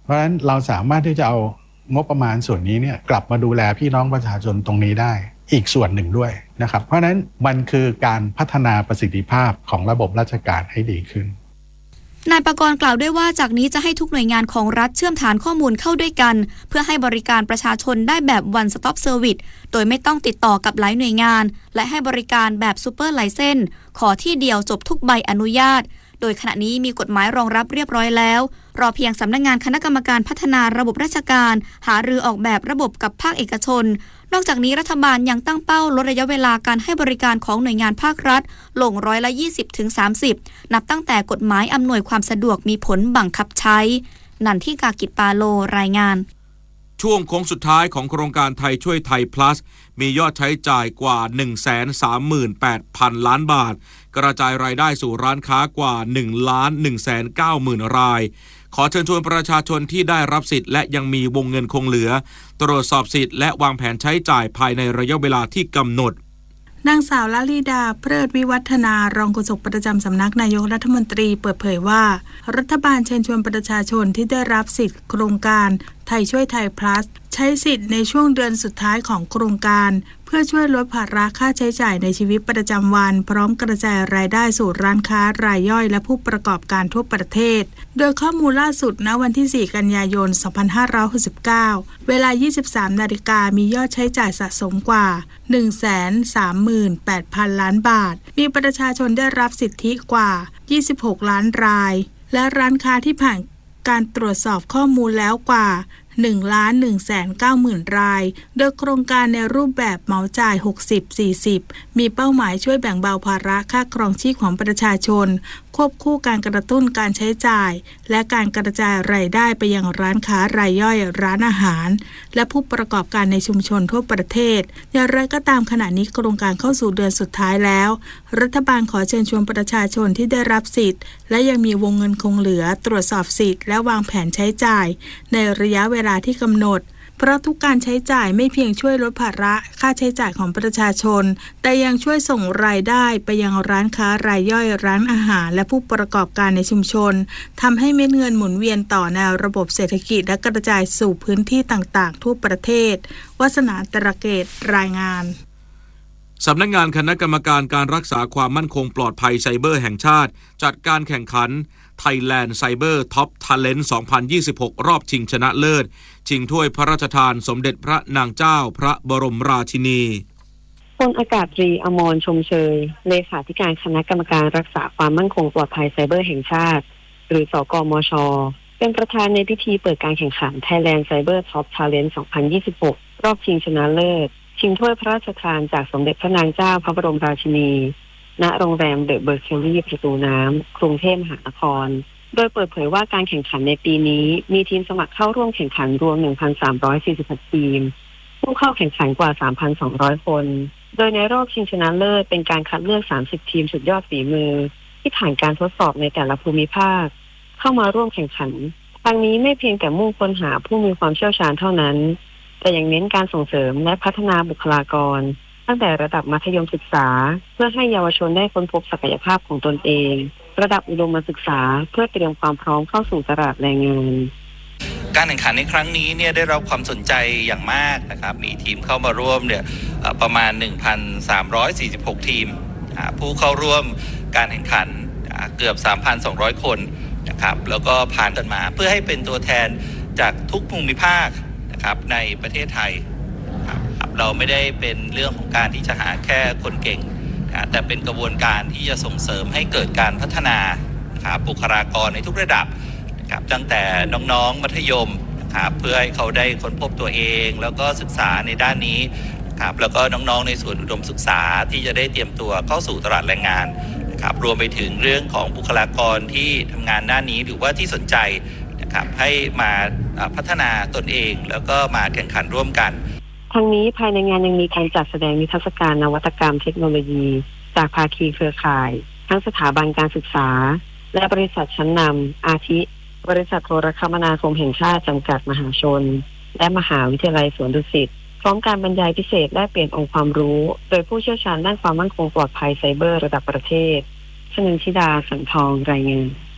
เพราะฉะนั้นเราสามารถที่จะเอางบประมาณส่วนนี้เนี่ยกลับมาดูแลพี่น้องประชาชนตรงนี้ได้อีกส่วนหนึ่งด้วยนะครับเพราะฉะนั้นมันคือการพัฒนาประสิทธิภาพของระบบราชการให้ดีขึ้นนายประกรณ์กล่าวด้วยว่าจากนี้จะให้ทุกหน่วยงานของรัฐเชื่อมฐานข้อมูลเข้าด้วยกันเพื่อให้บริการประชาชนได้แบบ one stop service โดยไม่ต้องติดต่อกับหลายหน่วยงานและให้บริการแบบ super license ขอที่เดียวจบทุกใบอนุญาตโดยขณะนี้มีกฎหมายรองรับเรียบร้อยแล้วรอเพียงสำนักงานคณะกรรมการพัฒนาระบบราชการหารือออกแบบระบบกับภาคเอกชนนอกจากนี้รัฐบาลยังตั้งเป้าลดระยะเวลาการให้บริการของหน่วยงานภาครัฐลงร้อยละ ยี่สิบถึงสามสิบ นับตั้งแต่กฎหมายอำนวยความสะดวกมีผลบังคับใช้นันทิกากิจปาโลรายงานช่วงโค้งสุดท้ายของโครงการไทยช่วยไทย plus มียอดใช้จ่ายกว่า หนึ่งแสนสามหมื่นแปดพัน ล้านบาทกระจายรายได้สู่ร้านค้ากว่า หนึ่งล้านหนึ่งแสนเก้าหมื่น รายขอเชิญชวนประชาชนที่ได้รับสิทธิ์และยังมีวงเงินคงเหลือตรวจสอบสิทธิ์และวางแผนใช้จ่ายภายในระยะเวลาที่กำหนดนางสาวลลิดาเพลิดวิวัฒนารองโฆษกประจำสำนักนายกรัฐมนตรีเปิดเผยว่ารัฐบาลเชิญชวนประชาชนที่ได้รับสิทธิ์โครงการไทยช่วยไทย plus ใช้สิทธิ์ในช่วงเดือนสุดท้ายของโครงการเพื่อช่วยลดภาระค่าใช้จ่ายในชีวิตประจำวันพร้อมกระจายรายได้สู่ร้านค้ารายย่อยและผู้ประกอบการทั่วประเทศโดยข้อมูลล่าสุดณวันที่สี่กันยายนสองพันห้าร้อยหกสิบเก้าเวลา ยี่สิบสามนาฬิกามียอดใช้จ่ายสะสมกว่า หนึ่งแสนสามหมื่นแปดพัน ล้านบาทมีประชาชนได้รับสิทธิกว่ายี่สิบหกล้านรายและร้านค้าที่ผ่านการตรวจสอบข้อมูลแล้วกว่าหนึ่งล้านหนึ่งแสนเก้าหมื่น รายโดยโครงการในรูปแบบเหมาจ่าย หกสิบ สี่สิบ มีเป้าหมายช่วยแบ่งเบาภาระค่าครองชีพของประชาชนควบคู่การกระตุ้นการใช้จ่ายและการกระจายรายได้ไปยังร้านค้ารายย่อยร้านอาหารและผู้ประกอบการในชุมชนทั่วประเทศอย่างไรก็ตามขณะนี้โครงการเข้าสู่เดือนสุดท้ายแล้วรัฐบาลขอเชิญชวนประชาชนที่ได้รับสิทธิ์และยังมีวงเงินคงเหลือตรวจสอบสิทธิ์และวางแผนใช้จ่ายในระยะเวลาที่กำหนดเพราะทุกการใช้จ่ายไม่เพียงช่วยลดภาระค่าใช้จ่ายของประชาชนแต่ยังช่วยส่งรายได้ไปยังร้านค้ารายย่อยร้านอาหารและผู้ประกอบการในชุมชนทำให้เม็ดเงินหมุนเวียนต่อในระบบเศรษฐกิจและกระจายสู่พื้นที่ต่างๆทั่วประเทศวาสนาตระเกตรายงานสำนักงานคณะกรรมการการรักษาความมั่นคงปลอดภัยไซเบอร์แห่งชาติจัดการแข่งขัน Thailand Cyber Top Talent สองพันยี่สิบหก รอบชิงชนะเลิศชิงถ้วยพระราชทานสมเด็จพระนางเจ้าพระบรมราชินีพลอากาศตรีอมรชมเชยเลขาธิการคณะกรรมการรักษาความมั่นคงปลอดภัยไซเบอร์แห่งชาติหรือสกมช.เป็นประธานในพิธีเปิดการแข่งขัน Thailand Cyber Top Talent สองพันยี่สิบหก รอบชิงชนะเลิศชิงถ้วยพระราชทานจากสมเด็จพระนางเจ้าพระบรมราชินีณโรงแรมเดอะเบอร์เคลลี่ประตูน้ำกรุงเทพมหานครโดยเปิดเผยว่าการแข่งขันในปีนี้มีทีมสมัครเข้าร่วมแข่งขันรวม หนึ่งพันสามร้อยสี่สิบหก ทีมผู้เข้าแข่งขันกว่า สามพันสองร้อย คนโดยในรอบชิงชนะเลิศเป็นการคัดเลือกสามสิบทีมสุดยอดฝีมือที่ผ่านการทดสอบในแต่ละภูมิภาคเข้ามาร่วมแข่งขันทางนี้ไม่เพียงแต่มุ่งค้นหาผู้มีความเชี่ยวชาญเท่านั้นแต่ยังเน้นการส่งเสริมและพัฒนาบุคลากรตั้งแต่ระดับมัธยมศึกษาเพื่อให้เยาวชนได้ค้นพบศักยภาพของตนเองระดับอุดมศึกษาเพื่อเตรียมความพร้อมเข้าสู่ตลาดแรงงานการแข่งขันในครั้งนี้เนี่ยได้รับความสนใจอย่างมากนะครับมีทีมเข้ามาร่วมเนี่ยประมาณ หนึ่งพันสามร้อยสี่สิบหก ทีมผู้เข้าร่วมการแข่งขันเกือบ สามพันสองร้อย คนนะครับแล้วก็ผ่านกันมาเพื่อให้เป็นตัวแทนจากทุกภูมิภาคนะครับในประเทศไทยเราไม่ได้เป็นเรื่องของการที่จะหาแค่คนเก่งแต่เป็นกระบวนการที่จะส่งเสริมให้เกิดการพัฒนานะครับบุคลากรในทุกระดับนะครับตั้งแต่น้องๆมัธยมนะครับเพื่อให้เขาได้ค้นพบตัวเองแล้วก็ศึกษาในด้านนี้นะครับแล้วก็น้องๆในส่วนอุดมศึกษาที่จะได้เตรียมตัวเข้าสู่ตลาดแรงงานนะครับรวมไปถึงเรื่องของบุคลากรที่ทำงานด้านนี้หรือว่าที่สนใจนะครับให้มาพัฒนาตนเองแล้วก็มาแข่งขันร่วมกันทั้งนี้ภายในงานยังมีการจัดแสดงนิทรรศการนวัตกรรมเทคโนโลยีจากภาคีเครือข่ายทั้งสถาบันการศึกษาและบริษัทชั้นนำอาทิบริษัทโทรคมนาคมแห่งชาติจำกัดมหาชนและมหาวิทยาลัยสวนดุสิตพร้อมการบรรยายพิเศษและเปลี่ยนองค์ความรู้โดยผู้เชี่ยวชาญด้านความมั่นคงปลอดภัยไซเบอร์ระดับประเทศชนึงชิดาสังทองรายงาน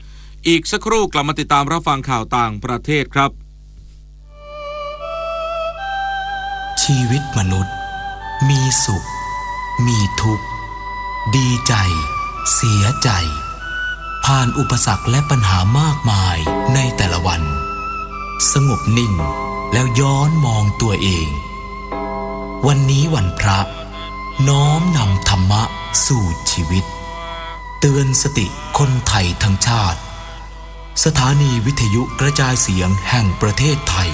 อีกสักครู่กลับมาติดตามรับฟังข่าวต่างประเทศครับชีวิตมนุษย์มีสุขมีทุกข์ดีใจเสียใจผ่านอุปสรรคและปัญหามากมายในแต่ละวันสงบนิ่งแล้วย้อนมองตัวเองวันนี้วันพระน้อมนำธรรมะสู่ชีวิตเตือนสติคนไทยทั้งชาติสถานีวิทยุกระจายเสียงแห่งประเทศไทย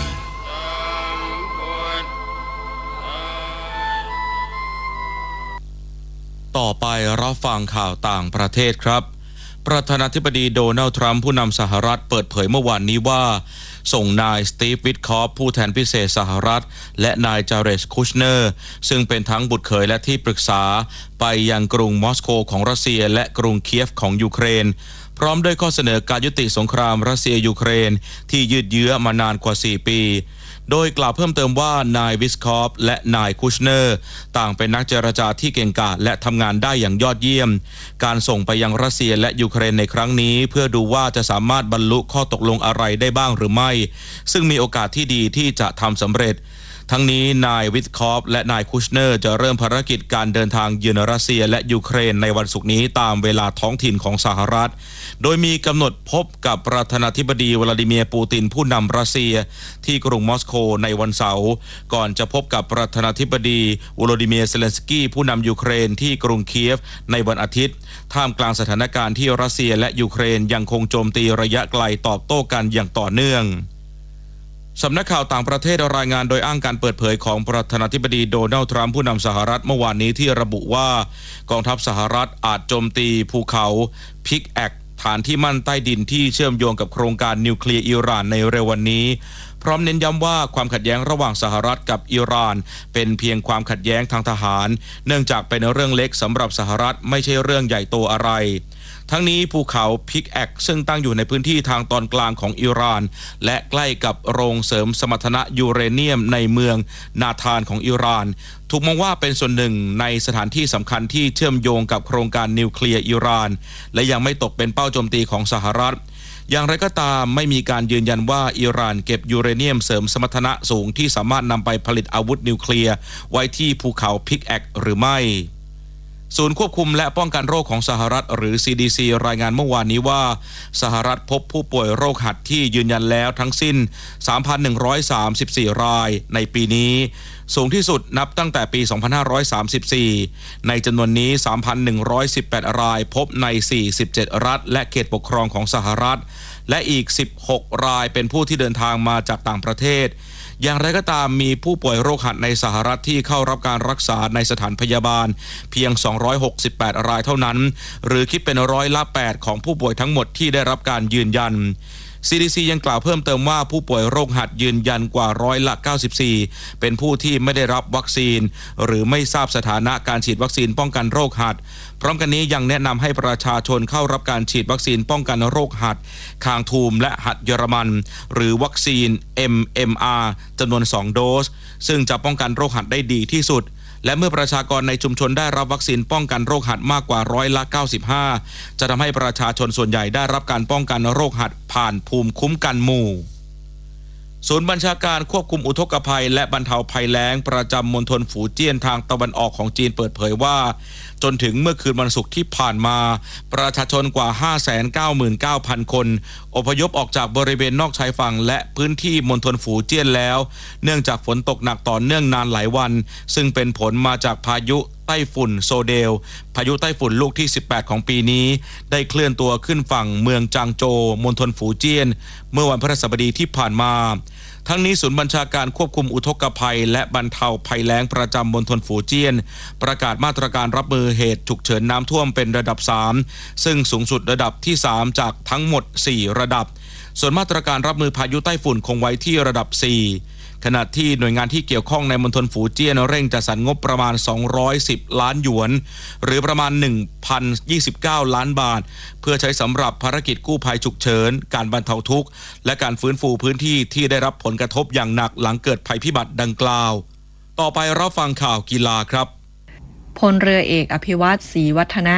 ต่อไปรับฟังข่าวต่างประเทศครับประธานาธิบดีโดนัลด์ทรัมป์ผู้นำสหรัฐเปิดเผยเมื่อวานนี้ว่าส่งนายสตีฟวิทคอฟผู้แทนพิเศษสหรัฐและนายจาเรชคูชเนอร์ซึ่งเป็นทั้งบุตรเขยและที่ปรึกษาไปยังกรุงมอสโกของรัสเซียและกรุงเคียฟของยูเครนพร้อมด้วยข้อเสนอการยุติสงครามรัสเซียยูเครนที่ยืดเยื้อมานานกว่าสี่ปีโดยกล่าวเพิ่มเติมว่านายวิสคอฟและนายคูชเนอร์ต่างเป็นนักเจรจาที่เก่งกาจและทำงานได้อย่างยอดเยี่ยมการส่งไปยังรัสเซียและยูเครนในครั้งนี้เพื่อดูว่าจะสามารถบรรลุข้อตกลงอะไรได้บ้างหรือไม่ซึ่งมีโอกาสที่ดีที่จะทำสำเร็จทั้งนี้นายวิทคอฟและนายคูชเนอร์จะเริ่มภารกิจการเดินทางเยือนรัสเซียและยูเครนในวันศุกร์นี้ตามเวลาท้องถิ่นของสหรัฐโดยมีกำหนดพบกับประธานาธิบดีวลาดิเมียร์ปูตินผู้นำรัสเซียที่กรุงมอสโกในวันเสาร์ก่อนจะพบกับประธานาธิบดีวโลดิเมียร์เซเลนสกี้ผู้นำยูเครนที่กรุงเคียฟในวันอาทิตย์ท่ามกลางสถานการณ์ที่รัสเซียและยูเครนยังคงโจมตีระยะไกลตอบโต้กันอย่างต่อเนื่องสำนักข่าวต่างประเทศรายงานโดยอ้างการเปิดเผยของประธานาธิบดีโดนัลด์ทรัมป์ผู้นำสหรัฐเมื่อวานนี้ที่ระบุว่ากองทัพสหรัฐอาจโจมตีภูเขาพิกแอกฐานที่มั่นใต้ดินที่เชื่อมโยงกับโครงการนิวเคลียร์อิหร่านในเร็ววันนี้พร้อมเน้นย้ำว่าความขัดแย้งระหว่างสหรัฐกับอิหร่านเป็นเพียงความขัดแย้งทางทหารเนื่องจากเป็นเรื่องเล็กสำหรับสหรัฐไม่ใช่เรื่องใหญ่โตอะไรทั้งนี้ภูเขาพิกแอกซึ่งตั้งอยู่ในพื้นที่ทางตอนกลางของอิหร่านและใกล้กับโรงเสริมสมรรถนะยูเรเนียมในเมืองนาธานของอิหร่านถูกมองว่าเป็นส่วนหนึ่งในสถานที่สำคัญที่เชื่อมโยงกับโครงการนิวเคลียร์อิหร่านและยังไม่ตกเป็นเป้าโจมตีของสหรัฐอย่างไรก็ตามไม่มีการยืนยันว่าอิหร่านเก็บยูเรเนียมเสริมสมรรถนะสูงที่สามารถนำไปผลิตอาวุธนิวเคลียร์ไว้ที่ภูเขาพิกแอกหรือไม่ศูนย์ควบคุมและป้องกันโรคของสหรัฐหรือ ซี ดี ซี รายงานเมื่อวานนี้ว่าสหรัฐพบผู้ป่วยโรคหัดที่ยืนยันแล้วทั้งสิ้น สามพันหนึ่งร้อยสามสิบสี่ รายในปีนี้สูงที่สุดนับตั้งแต่ปี สองพันห้าร้อยสามสิบสี่ ในจำนวนนี้ สามพันหนึ่งร้อยสิบแปด รายพบใน สี่สิบเจ็ด รัฐและเขตปกครองของสหรัฐและอีก สิบหก รายเป็นผู้ที่เดินทางมาจากต่างประเทศอย่างไรก็ตามมีผู้ป่วยโรคหัดในสหรัฐที่เข้ารับการรักษาในสถานพยาบาลเพียงสองร้อยหกสิบแปดรายเท่านั้นหรือคิดเป็นร้อยละแปดของผู้ป่วยทั้งหมดที่ได้รับการยืนยัน ซี ดี ซี ยังกล่าวเพิ่มเติมว่าผู้ป่วยโรคหัดยืนยันกว่าร้อยละเก้าสิบสี่เป็นผู้ที่ไม่ได้รับวัคซีนหรือไม่ทราบสถานะการฉีดวัคซีนป้องกันโรคหัดพร้อมกันนี้ยังแนะนำให้ประชาชนเข้ารับการฉีดวัคซีนป้องกันโรคหัดคางทูมและหัดเยอรมันหรือวัคซีน เอ็ม เอ็ม อาร์ จำนวนสองโดสซึ่งจะป้องกันโรคหัดได้ดีที่สุดและเมื่อประชากรในชุมชนได้รับวัคซีนป้องกันโรคหัดมากกว่าร้อยละเก้าสิบห้าจะทำให้ประชาชนส่วนใหญ่ได้รับการป้องกันโรคหัดผ่านภูมิคุ้มกันหมู่ศูนย์บัญชาการควบคุมอุทกภัยและบรรเทาภัยแล้งประจำมณฑลฝูเจี้ยนทางตะวันออกของจีนเปิดเผยว่าจนถึงเมื่อคืนวันศุกร์ที่ผ่านมาประชาชนกว่า ห้าแสนเก้าหมื่นเก้าพัน คนอพยพออกจากบริเวณนอกชายฝั่งและพื้นที่มณฑลฝูเจี้ยนแล้วเนื่องจากฝนตกหนักต่อเนื่องนานหลายวันซึ่งเป็นผลมาจากพายุไต้ฝุ่นโซเดลพายุไต้ฝุ่นลูกที่สิบแปดของปีนี้ได้เคลื่อนตัวขึ้นฝั่งเมืองจางโจวมณฑลฝูเจี้ยนเมื่อวันพฤหัสบดีที่ผ่านมาทั้งนี้ศูนย์บัญชาการควบคุมอุทกภัยและบรรเทาภัยแล้งประจำมณฑลฝูเจี้ยนประกาศมาตรการรับมือเหตุฉุกเฉินน้ำท่วมเป็นระดับสามซึ่งสูงสุดระดับที่สามจากทั้งหมดสี่ระดับส่วนมาตรการรับมือพายุไต้ฝุ่นคงไว้ที่ระดับสี่ขณะที่หน่วยงานที่เกี่ยวข้องในมณฑลฝูเจี้ยนเร่งจัดสรรงบประมาณสองร้อยสิบล้านหยวนหรือประมาณ หนึ่งพันยี่สิบเก้า ล้านบาทเพื่อใช้สำหรับภารกิจกู้ภัยฉุกเฉินการบรรเทาทุกข์และการฟื้นฟูพื้นที่ที่ได้รับผลกระทบอย่างหนักหลังเกิดภัยพิบัติดังกล่าวต่อไปรับฟังข่าวกีฬาครับพลเรือเอกอภิวัตรศรีวัฒนะ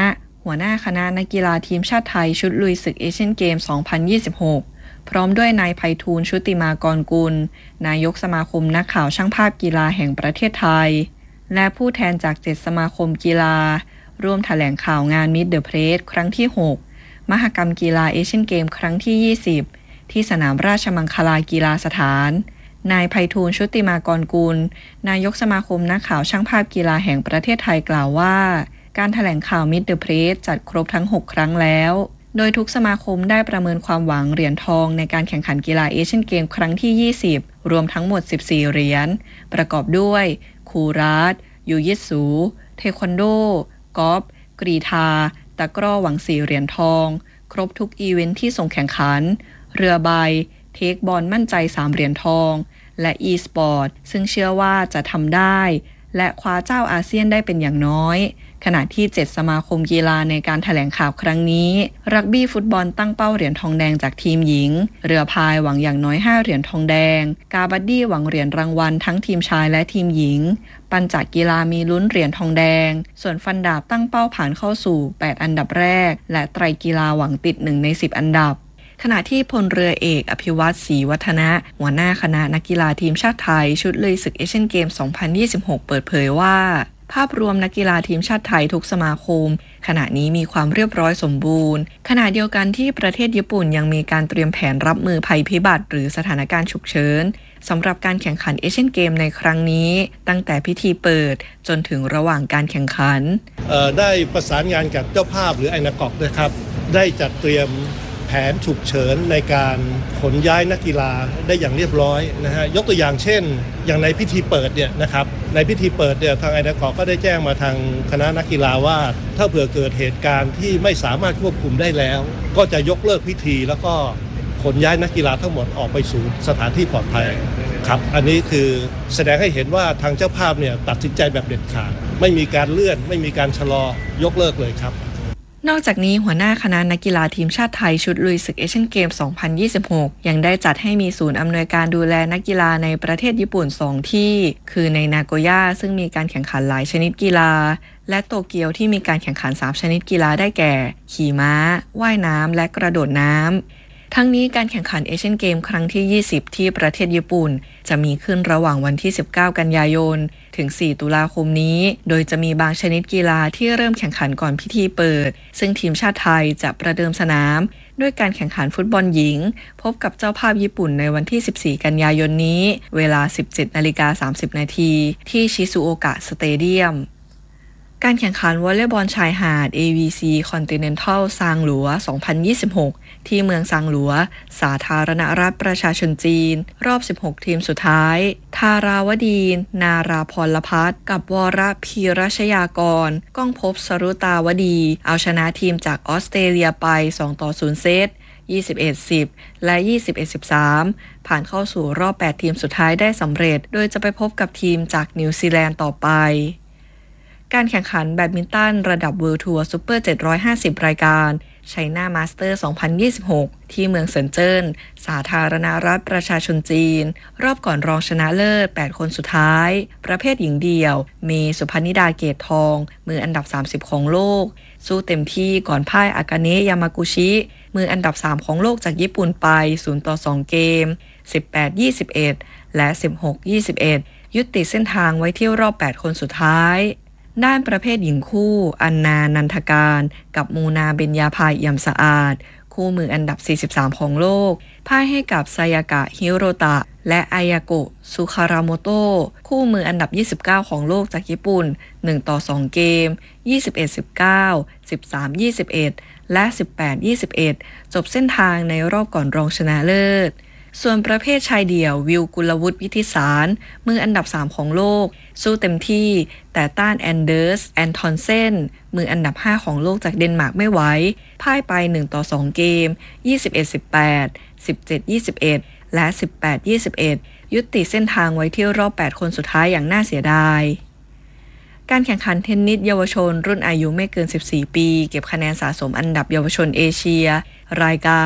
หัวหน้าคณะนักกีฬาทีมชาติไทยชุดลุยศึกเอเชียนเกม สองพันยี่สิบหก พร้อมด้วยนายไพฑูรย์ชุติมากรกุลนายกสมาคมนักข่าวช่างภาพกีฬาแห่งประเทศไทยและผู้แทนจากเจ็ดสมาคมกีฬาร่วมแถลงข่าวงาน Meet the Press ครั้งที่หกมหกรรมกีฬาเอเชียนเกมครั้งที่ยี่สิบที่สนามราชมังคลากีฬาสถานนายไพฑูรย์ชุติมากรกุลนายกสมาคมนักข่าวช่างภาพกีฬาแห่งประเทศไทยกล่าวว่าการแถลงข่าว Meet the Press จัดครบทั้งหกครั้งแล้วโดยทุกสมาคมได้ประเมินความหวังเหรียญทองในการแข่งขันกีฬาเอเชียนเกมครั้งที่ยี่สิบรวมทั้งหมดสิบสี่เหรียญประกอบด้วยคูราชยูยิตสูเทควันโดกอล์ฟกรีฑาตะกร้อหวังสี่เหรียญทองครบทุกอีเวนท์ที่ส่งแข่งขันเรือใบเทคบอลมั่นใจสามเหรียญทองและ e-sport ซึ่งเชื่อว่าจะทำได้และคว้าเจ้าอาเซียนได้เป็นอย่างน้อยขณะที่เจ็ดสมาคมกีฬาในการแถลงข่าวครั้งนี้รักบี้ฟุตบอลตั้งเป้าเหรียญทองแดงจากทีมหญิงเรือพายหวังอย่างน้อยห้าเหรียญทองแดงกาบัดดี้หวังเหรียญรางวัลทั้งทีมชายและทีมหญิงปัญจกีฬามีลุ้นเหรียญทองแดงส่วนฟันดาบตั้งเป้าผ่านเข้าสู่แปดอันดับแรกและไตรกีฬาหวังติดหนึ่งในสิบอันดับขณะที่พลเรือเอกอภิวัตรศรีวัฒนะหัวหน้าคณะนักกีฬาทีมชาติไทยชุดลุยศึกเอเชียนเกม สองพันยี่สิบหก เปิดเผยว่าภาพรวมนักกีฬาทีมชาติไทยทุกสมาคมขณะนี้มีความเรียบร้อยสมบูรณ์ขณะเดียวกันที่ประเทศญี่ปุ่นยังมีการเตรียมแผนรับมือภัยพิบัติหรือสถานการณ์ฉุกเฉินสำหรับการแข่งขันเอเชียนเกมในครั้งนี้ตั้งแต่พิธีเปิดจนถึงระหว่างการแข่งขันได้ประสานงานกับเจ้าภาพหรือไอนากอกนะครับได้จัดเตรียมแผนฉุกเฉินในการขนย้ายนักกีฬาได้อย่างเรียบร้อยนะฮะยกตัวอย่างเช่นอย่างในพิธีเปิดเนี่ยนะครับในพิธีเปิดเนี่ยทางไอนากอกก็ได้แจ้งมาทางคณะนักกีฬาว่าถ้าเผื่อเกิดเหตุการณ์ที่ไม่สามารถควบคุมได้แล้วก็จะยกเลิกพิธีแล้วก็ขนย้ายนักกีฬาทั้งหมดออกไปสู่สถานที่ปลอดภัยครับอันนี้คือแสดงให้เห็นว่าทางเจ้าภาพเนี่ยตัดสินใจแบบเด็ดขาดไม่มีการเลื่อนไม่มีการชะลอยกเลิกเลยครับนอกจากนี้หัวหน้าคณะนักกีฬาทีมชาติไทยชุดลุยศึกเอเชียนเกม สองพันยี่สิบหก ยังได้จัดให้มีศูนย์อำนวยการดูแลนักกีฬาในประเทศญี่ปุ่นสองที่คือในนาโกย่าซึ่งมีการแข่งขันหลายชนิดกีฬาและโตเกียวที่มีการแข่งขันสามชนิดกีฬาได้แก่ขี่ม้าว่ายน้ำและกระโดดน้ำทั้งนี้การแข่งขันเอเชียนเกมครั้งที่ยี่สิบที่ประเทศญี่ปุ่นจะมีขึ้นระหว่างวันที่สิบเก้ากันยายนถึงสี่ตุลาคมนี้โดยจะมีบางชนิดกีฬาที่เริ่มแข่งขันก่อนพิธีเปิดซึ่งทีมชาติไทยจะประเดิมสนามด้วยการแข่งขันฟุตบอลหญิงพบกับเจ้าภาพญี่ปุ่นในวันที่สิบสี่กันยายนนี้เวลา สิบเจ็ดนาฬิกาสามสิบนาทีที่ชิซุโอกะสเตเดียมการแข่งขันวอลเลย์บอลชายหาด เอ วี ซี Continental ซางหลัว สองพันยี่สิบหก ที่เมืองซางหลัวสาธารณรัฐประชาชนจีนรอบสิบหกทีมสุดท้ายธาราวดีนาราพรพัฒน์กับวรพีรชยากรก้องภพสรุตาวดีเอาชนะทีมจากออสเตรเลียไปสองต่อศูนย์เซตยี่สิบเอ็ด สิบ และ ยี่สิบเอ็ด สิบสาม ผ่านเข้าสู่รอบแปดทีมสุดท้ายได้สำเร็จโดยจะไปพบกับทีมจากนิวซีแลนด์ต่อไปการแข่งขันแบดมินตันระดับ World Tour Super เจ็ดร้อยห้าสิบรายการ China Master สองพันยี่สิบหกที่เมืองเซินเจิ้นสาธารณรัฐประชาชนจีนรอบก่อนรองชนะเลิศแปดคนสุดท้ายประเภทหญิงเดี่ยวเมสุพนิดาเกตทองมืออันดับสามสิบของโลกสู้เต็มที่ก่อนพ่ายอากาเนะยามากุชิมืออันดับสามของโลกจากญี่ปุ่นไปศูนย์ต่อสองเกม สิบแปด ยี่สิบเอ็ด และ สิบหก ยี่สิบเอ็ด ยุติเส้นทางไว้ที่รอบแปดคนสุดท้ายด้านประเภทหญิงคู่อันนานันทการกับมูนาเบญญาภาเอี่ยมสะอาดคู่มืออันดับสี่สิบสามของโลกพ่ายให้กับไซยากะฮิโรตะและอายาโกะซุคาราโมโตะคู่มืออันดับยี่สิบเก้าของโลกจากญี่ปุ่นหนึ่งต่อสองเกม ยี่สิบเอ็ด สิบเก้า สิบสาม ยี่สิบเอ็ด และ สิบแปด ยี่สิบเอ็ด จบเส้นทางในรอบก่อนรองชนะเลิศส่วนประเภทชายเดี่ยววิวกุลวุฒิวิทิสารมืออันดับสามของโลกสู้เต็มที่แต่ต้านแอนเดอร์สแอนทอนเซนมืออันดับห้าของโลกจากเดนมาร์กไม่ไหวพ่ายไปหนึ่งต่อสองเกม ยี่สิบเอ็ด สิบแปด สิบเจ็ด ยี่สิบเอ็ด และ สิบแปด ยี่สิบเอ็ด ยุติเส้นทางไว้ที่รอบแปดคนสุดท้ายอย่างน่าเสียดายการแข่งขันเทนนิสเยาวชนรุ่นอายุไม่เกินสิบสี่ปีเก็บคะแนนสะสมอันดับเยาวชนเอเชียรายการ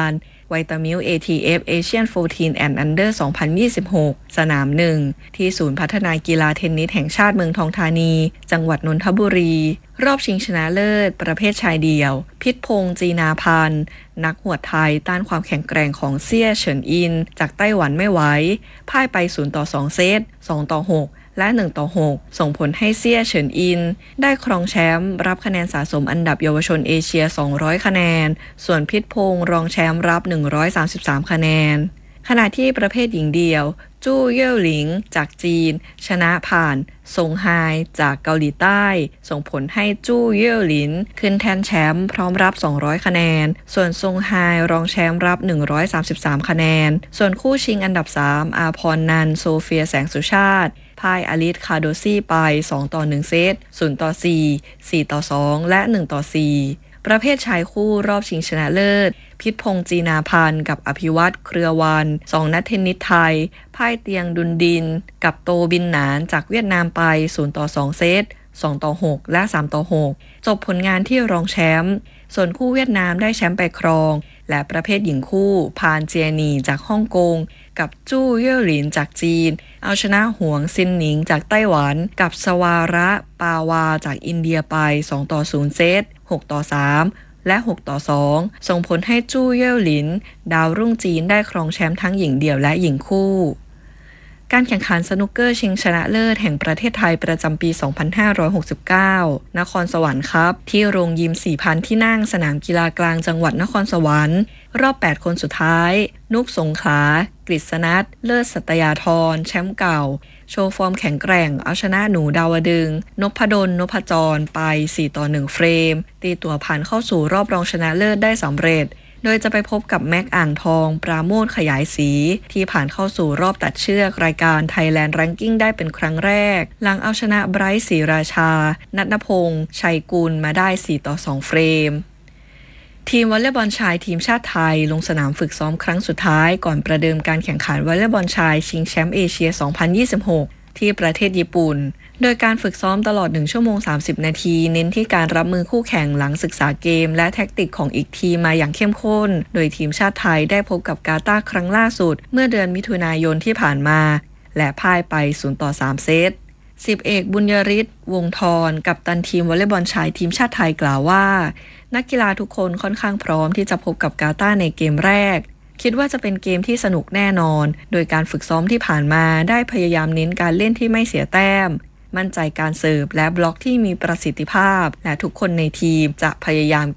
Vitamil เอ ที เอฟ Asian สิบสี่ and Under สองพันยี่สิบหก สนามหนึ่งที่ศูนย์พัฒนากีฬาเทนนิสแห่งชาติเมืองทองธานีจังหวัดนนทบุรีรอบชิงชนะเลิศประเภทชายเดี่ยวพิษพงษ์จีนาพันธ์นักหวดไทยต้านความแข็งแกร่งของเซี่ยเฉินอินจากไต้หวันไม่ไหวพ่ายไปศูนย์ต่อสองเซตสองต่อหกและหนึ่งต่อหกส่งผลให้เซี่ยเฉินอินได้ครองแชมป์รับคะแนนสะสมอันดับเยาวชนเอเชียสองร้อยคะแนนส่วนพิษพงษ์รองแชมป์รับหนึ่งร้อยสามสิบสามคะแนนขณะที่ประเภทหญิงเดี่ยวจู้เย่อหลิงจากจีนชนะผ่านซงไฮจากเกาหลีใต้ส่งผลให้จู้เย่อหลินขึ้นแทนแชมป์พร้อมรับสองร้อยคะแนนส่วนซงไฮรองแชมป์รับหนึ่งร้อยสามสิบสามคะแนนส่วนคู่ชิงอันดับสามอาพรนันท์โซเฟียแสงสุชาติพ่ายอลิสคาโดซี่ไปสองต่อหนึ่งเซตศูนย์ต่อสี่ สี่ต่อสองและหนึ่งต่อสี่ประเภทชายคู่รอบชิงชนะเลิศพิษพงษ์จีนาพันธ์กับอภิวัตรเครือวันสองนักเทนนิสไทยพ่ายเตียงดุนดินกับโตบินหนานจากเวียดนามไปศูนย์ต่อสองเซตสองต่อหกและสามต่อหกจบผลงานที่รองแชมป์ส่วนคู่เวียดนามได้แชมป์ไปครองและประเภทหญิงคู่พานเจียนีจากฮ่องกงกับจู้เย่อหลินจากจีนเอาชนะหวงซินหนิงจากไต้หวันกับสวาระปาวาจากอินเดียไปสองต่อศูนย์เซตหกต่อสามและหกต่อสองส่งผลให้จู้เย่อหลินดาวรุ่งจีนได้ครองแชมป์ทั้งหญิงเดี่ยวและหญิงคู่การแข่งขันสนุกเกอร์ชิงชนะเลิศแห่งประเทศไทยประจำปี สองพันห้าร้อยหกสิบเก้านครสวรรค์ครับที่โรงยิม สี่พัน ที่นั่งสนามกีฬากลางจังหวัดนครสวรรค์รอบแปดคนสุดท้ายนุกสงขลากฤษณัฐเลิศสัตยาธรแชมป์เก่าโชว์ฟอร์มแข็งแกร่งเอาชนะหนูดาวดึงนพดลนพจรไปสี่ต่อหนึ่งเฟรมตีตัวผ่านเข้าสู่รอบรองชนะเลิศได้สำเร็จโดยจะไปพบกับแม็กอ่างทองปราโมทขยายศรีที่ผ่านเข้าสู่รอบตัดเชือกรายการ Thailand Ranking ได้เป็นครั้งแรกหลังเอาชนะไบรท์ศรีราชาณัฐพงษ์ชัยกุลมาได้สี่ต่อสองเฟรมทีมวอลเลย์บอลชายทีมชาติไทยลงสนามฝึกซ้อมครั้งสุดท้ายก่อนประเดิมการแข่งขันวอลเลย์บอลชายชิงแชมป์เอเชียสองพันยี่สิบหกที่ประเทศญี่ปุ่นโดยการฝึกซ้อมตลอดหนึ่งชั่วโมงสามสิบนาทีเน้นที่การรับมือคู่แข่งหลังศึกษาเกมและแท็กติกของอีกทีมมาอย่างเข้มข้นโดยทีมชาติไทยได้พบกับกาตาร์ครั้งล่าสุดเมื่อเดือนมิถุนายนที่ผ่านมาและพ่ายไปศูนย์ต่อสามเซตสิบเอกบุญยริศวงศ์ธรกัปตันทีมวอลเลย์บอลชายทีมชาติไทยกล่าวว่านักกีฬาทุกคนค่อนข้างพร้อมที่จะพบกับกาตาร์ในเกมแรกคิดว่าจะเป็นเกมที่สนุกแน่นอนโดยการฝึกซ้อมที่ผ่านมาได้พยายามเน้นการเล่นที่ไม่เสียแต้มมั่นใจการเสิร์ฟและบล็อกที่มีประสิทธิภาพและทุกคนในทีมจะพยายาม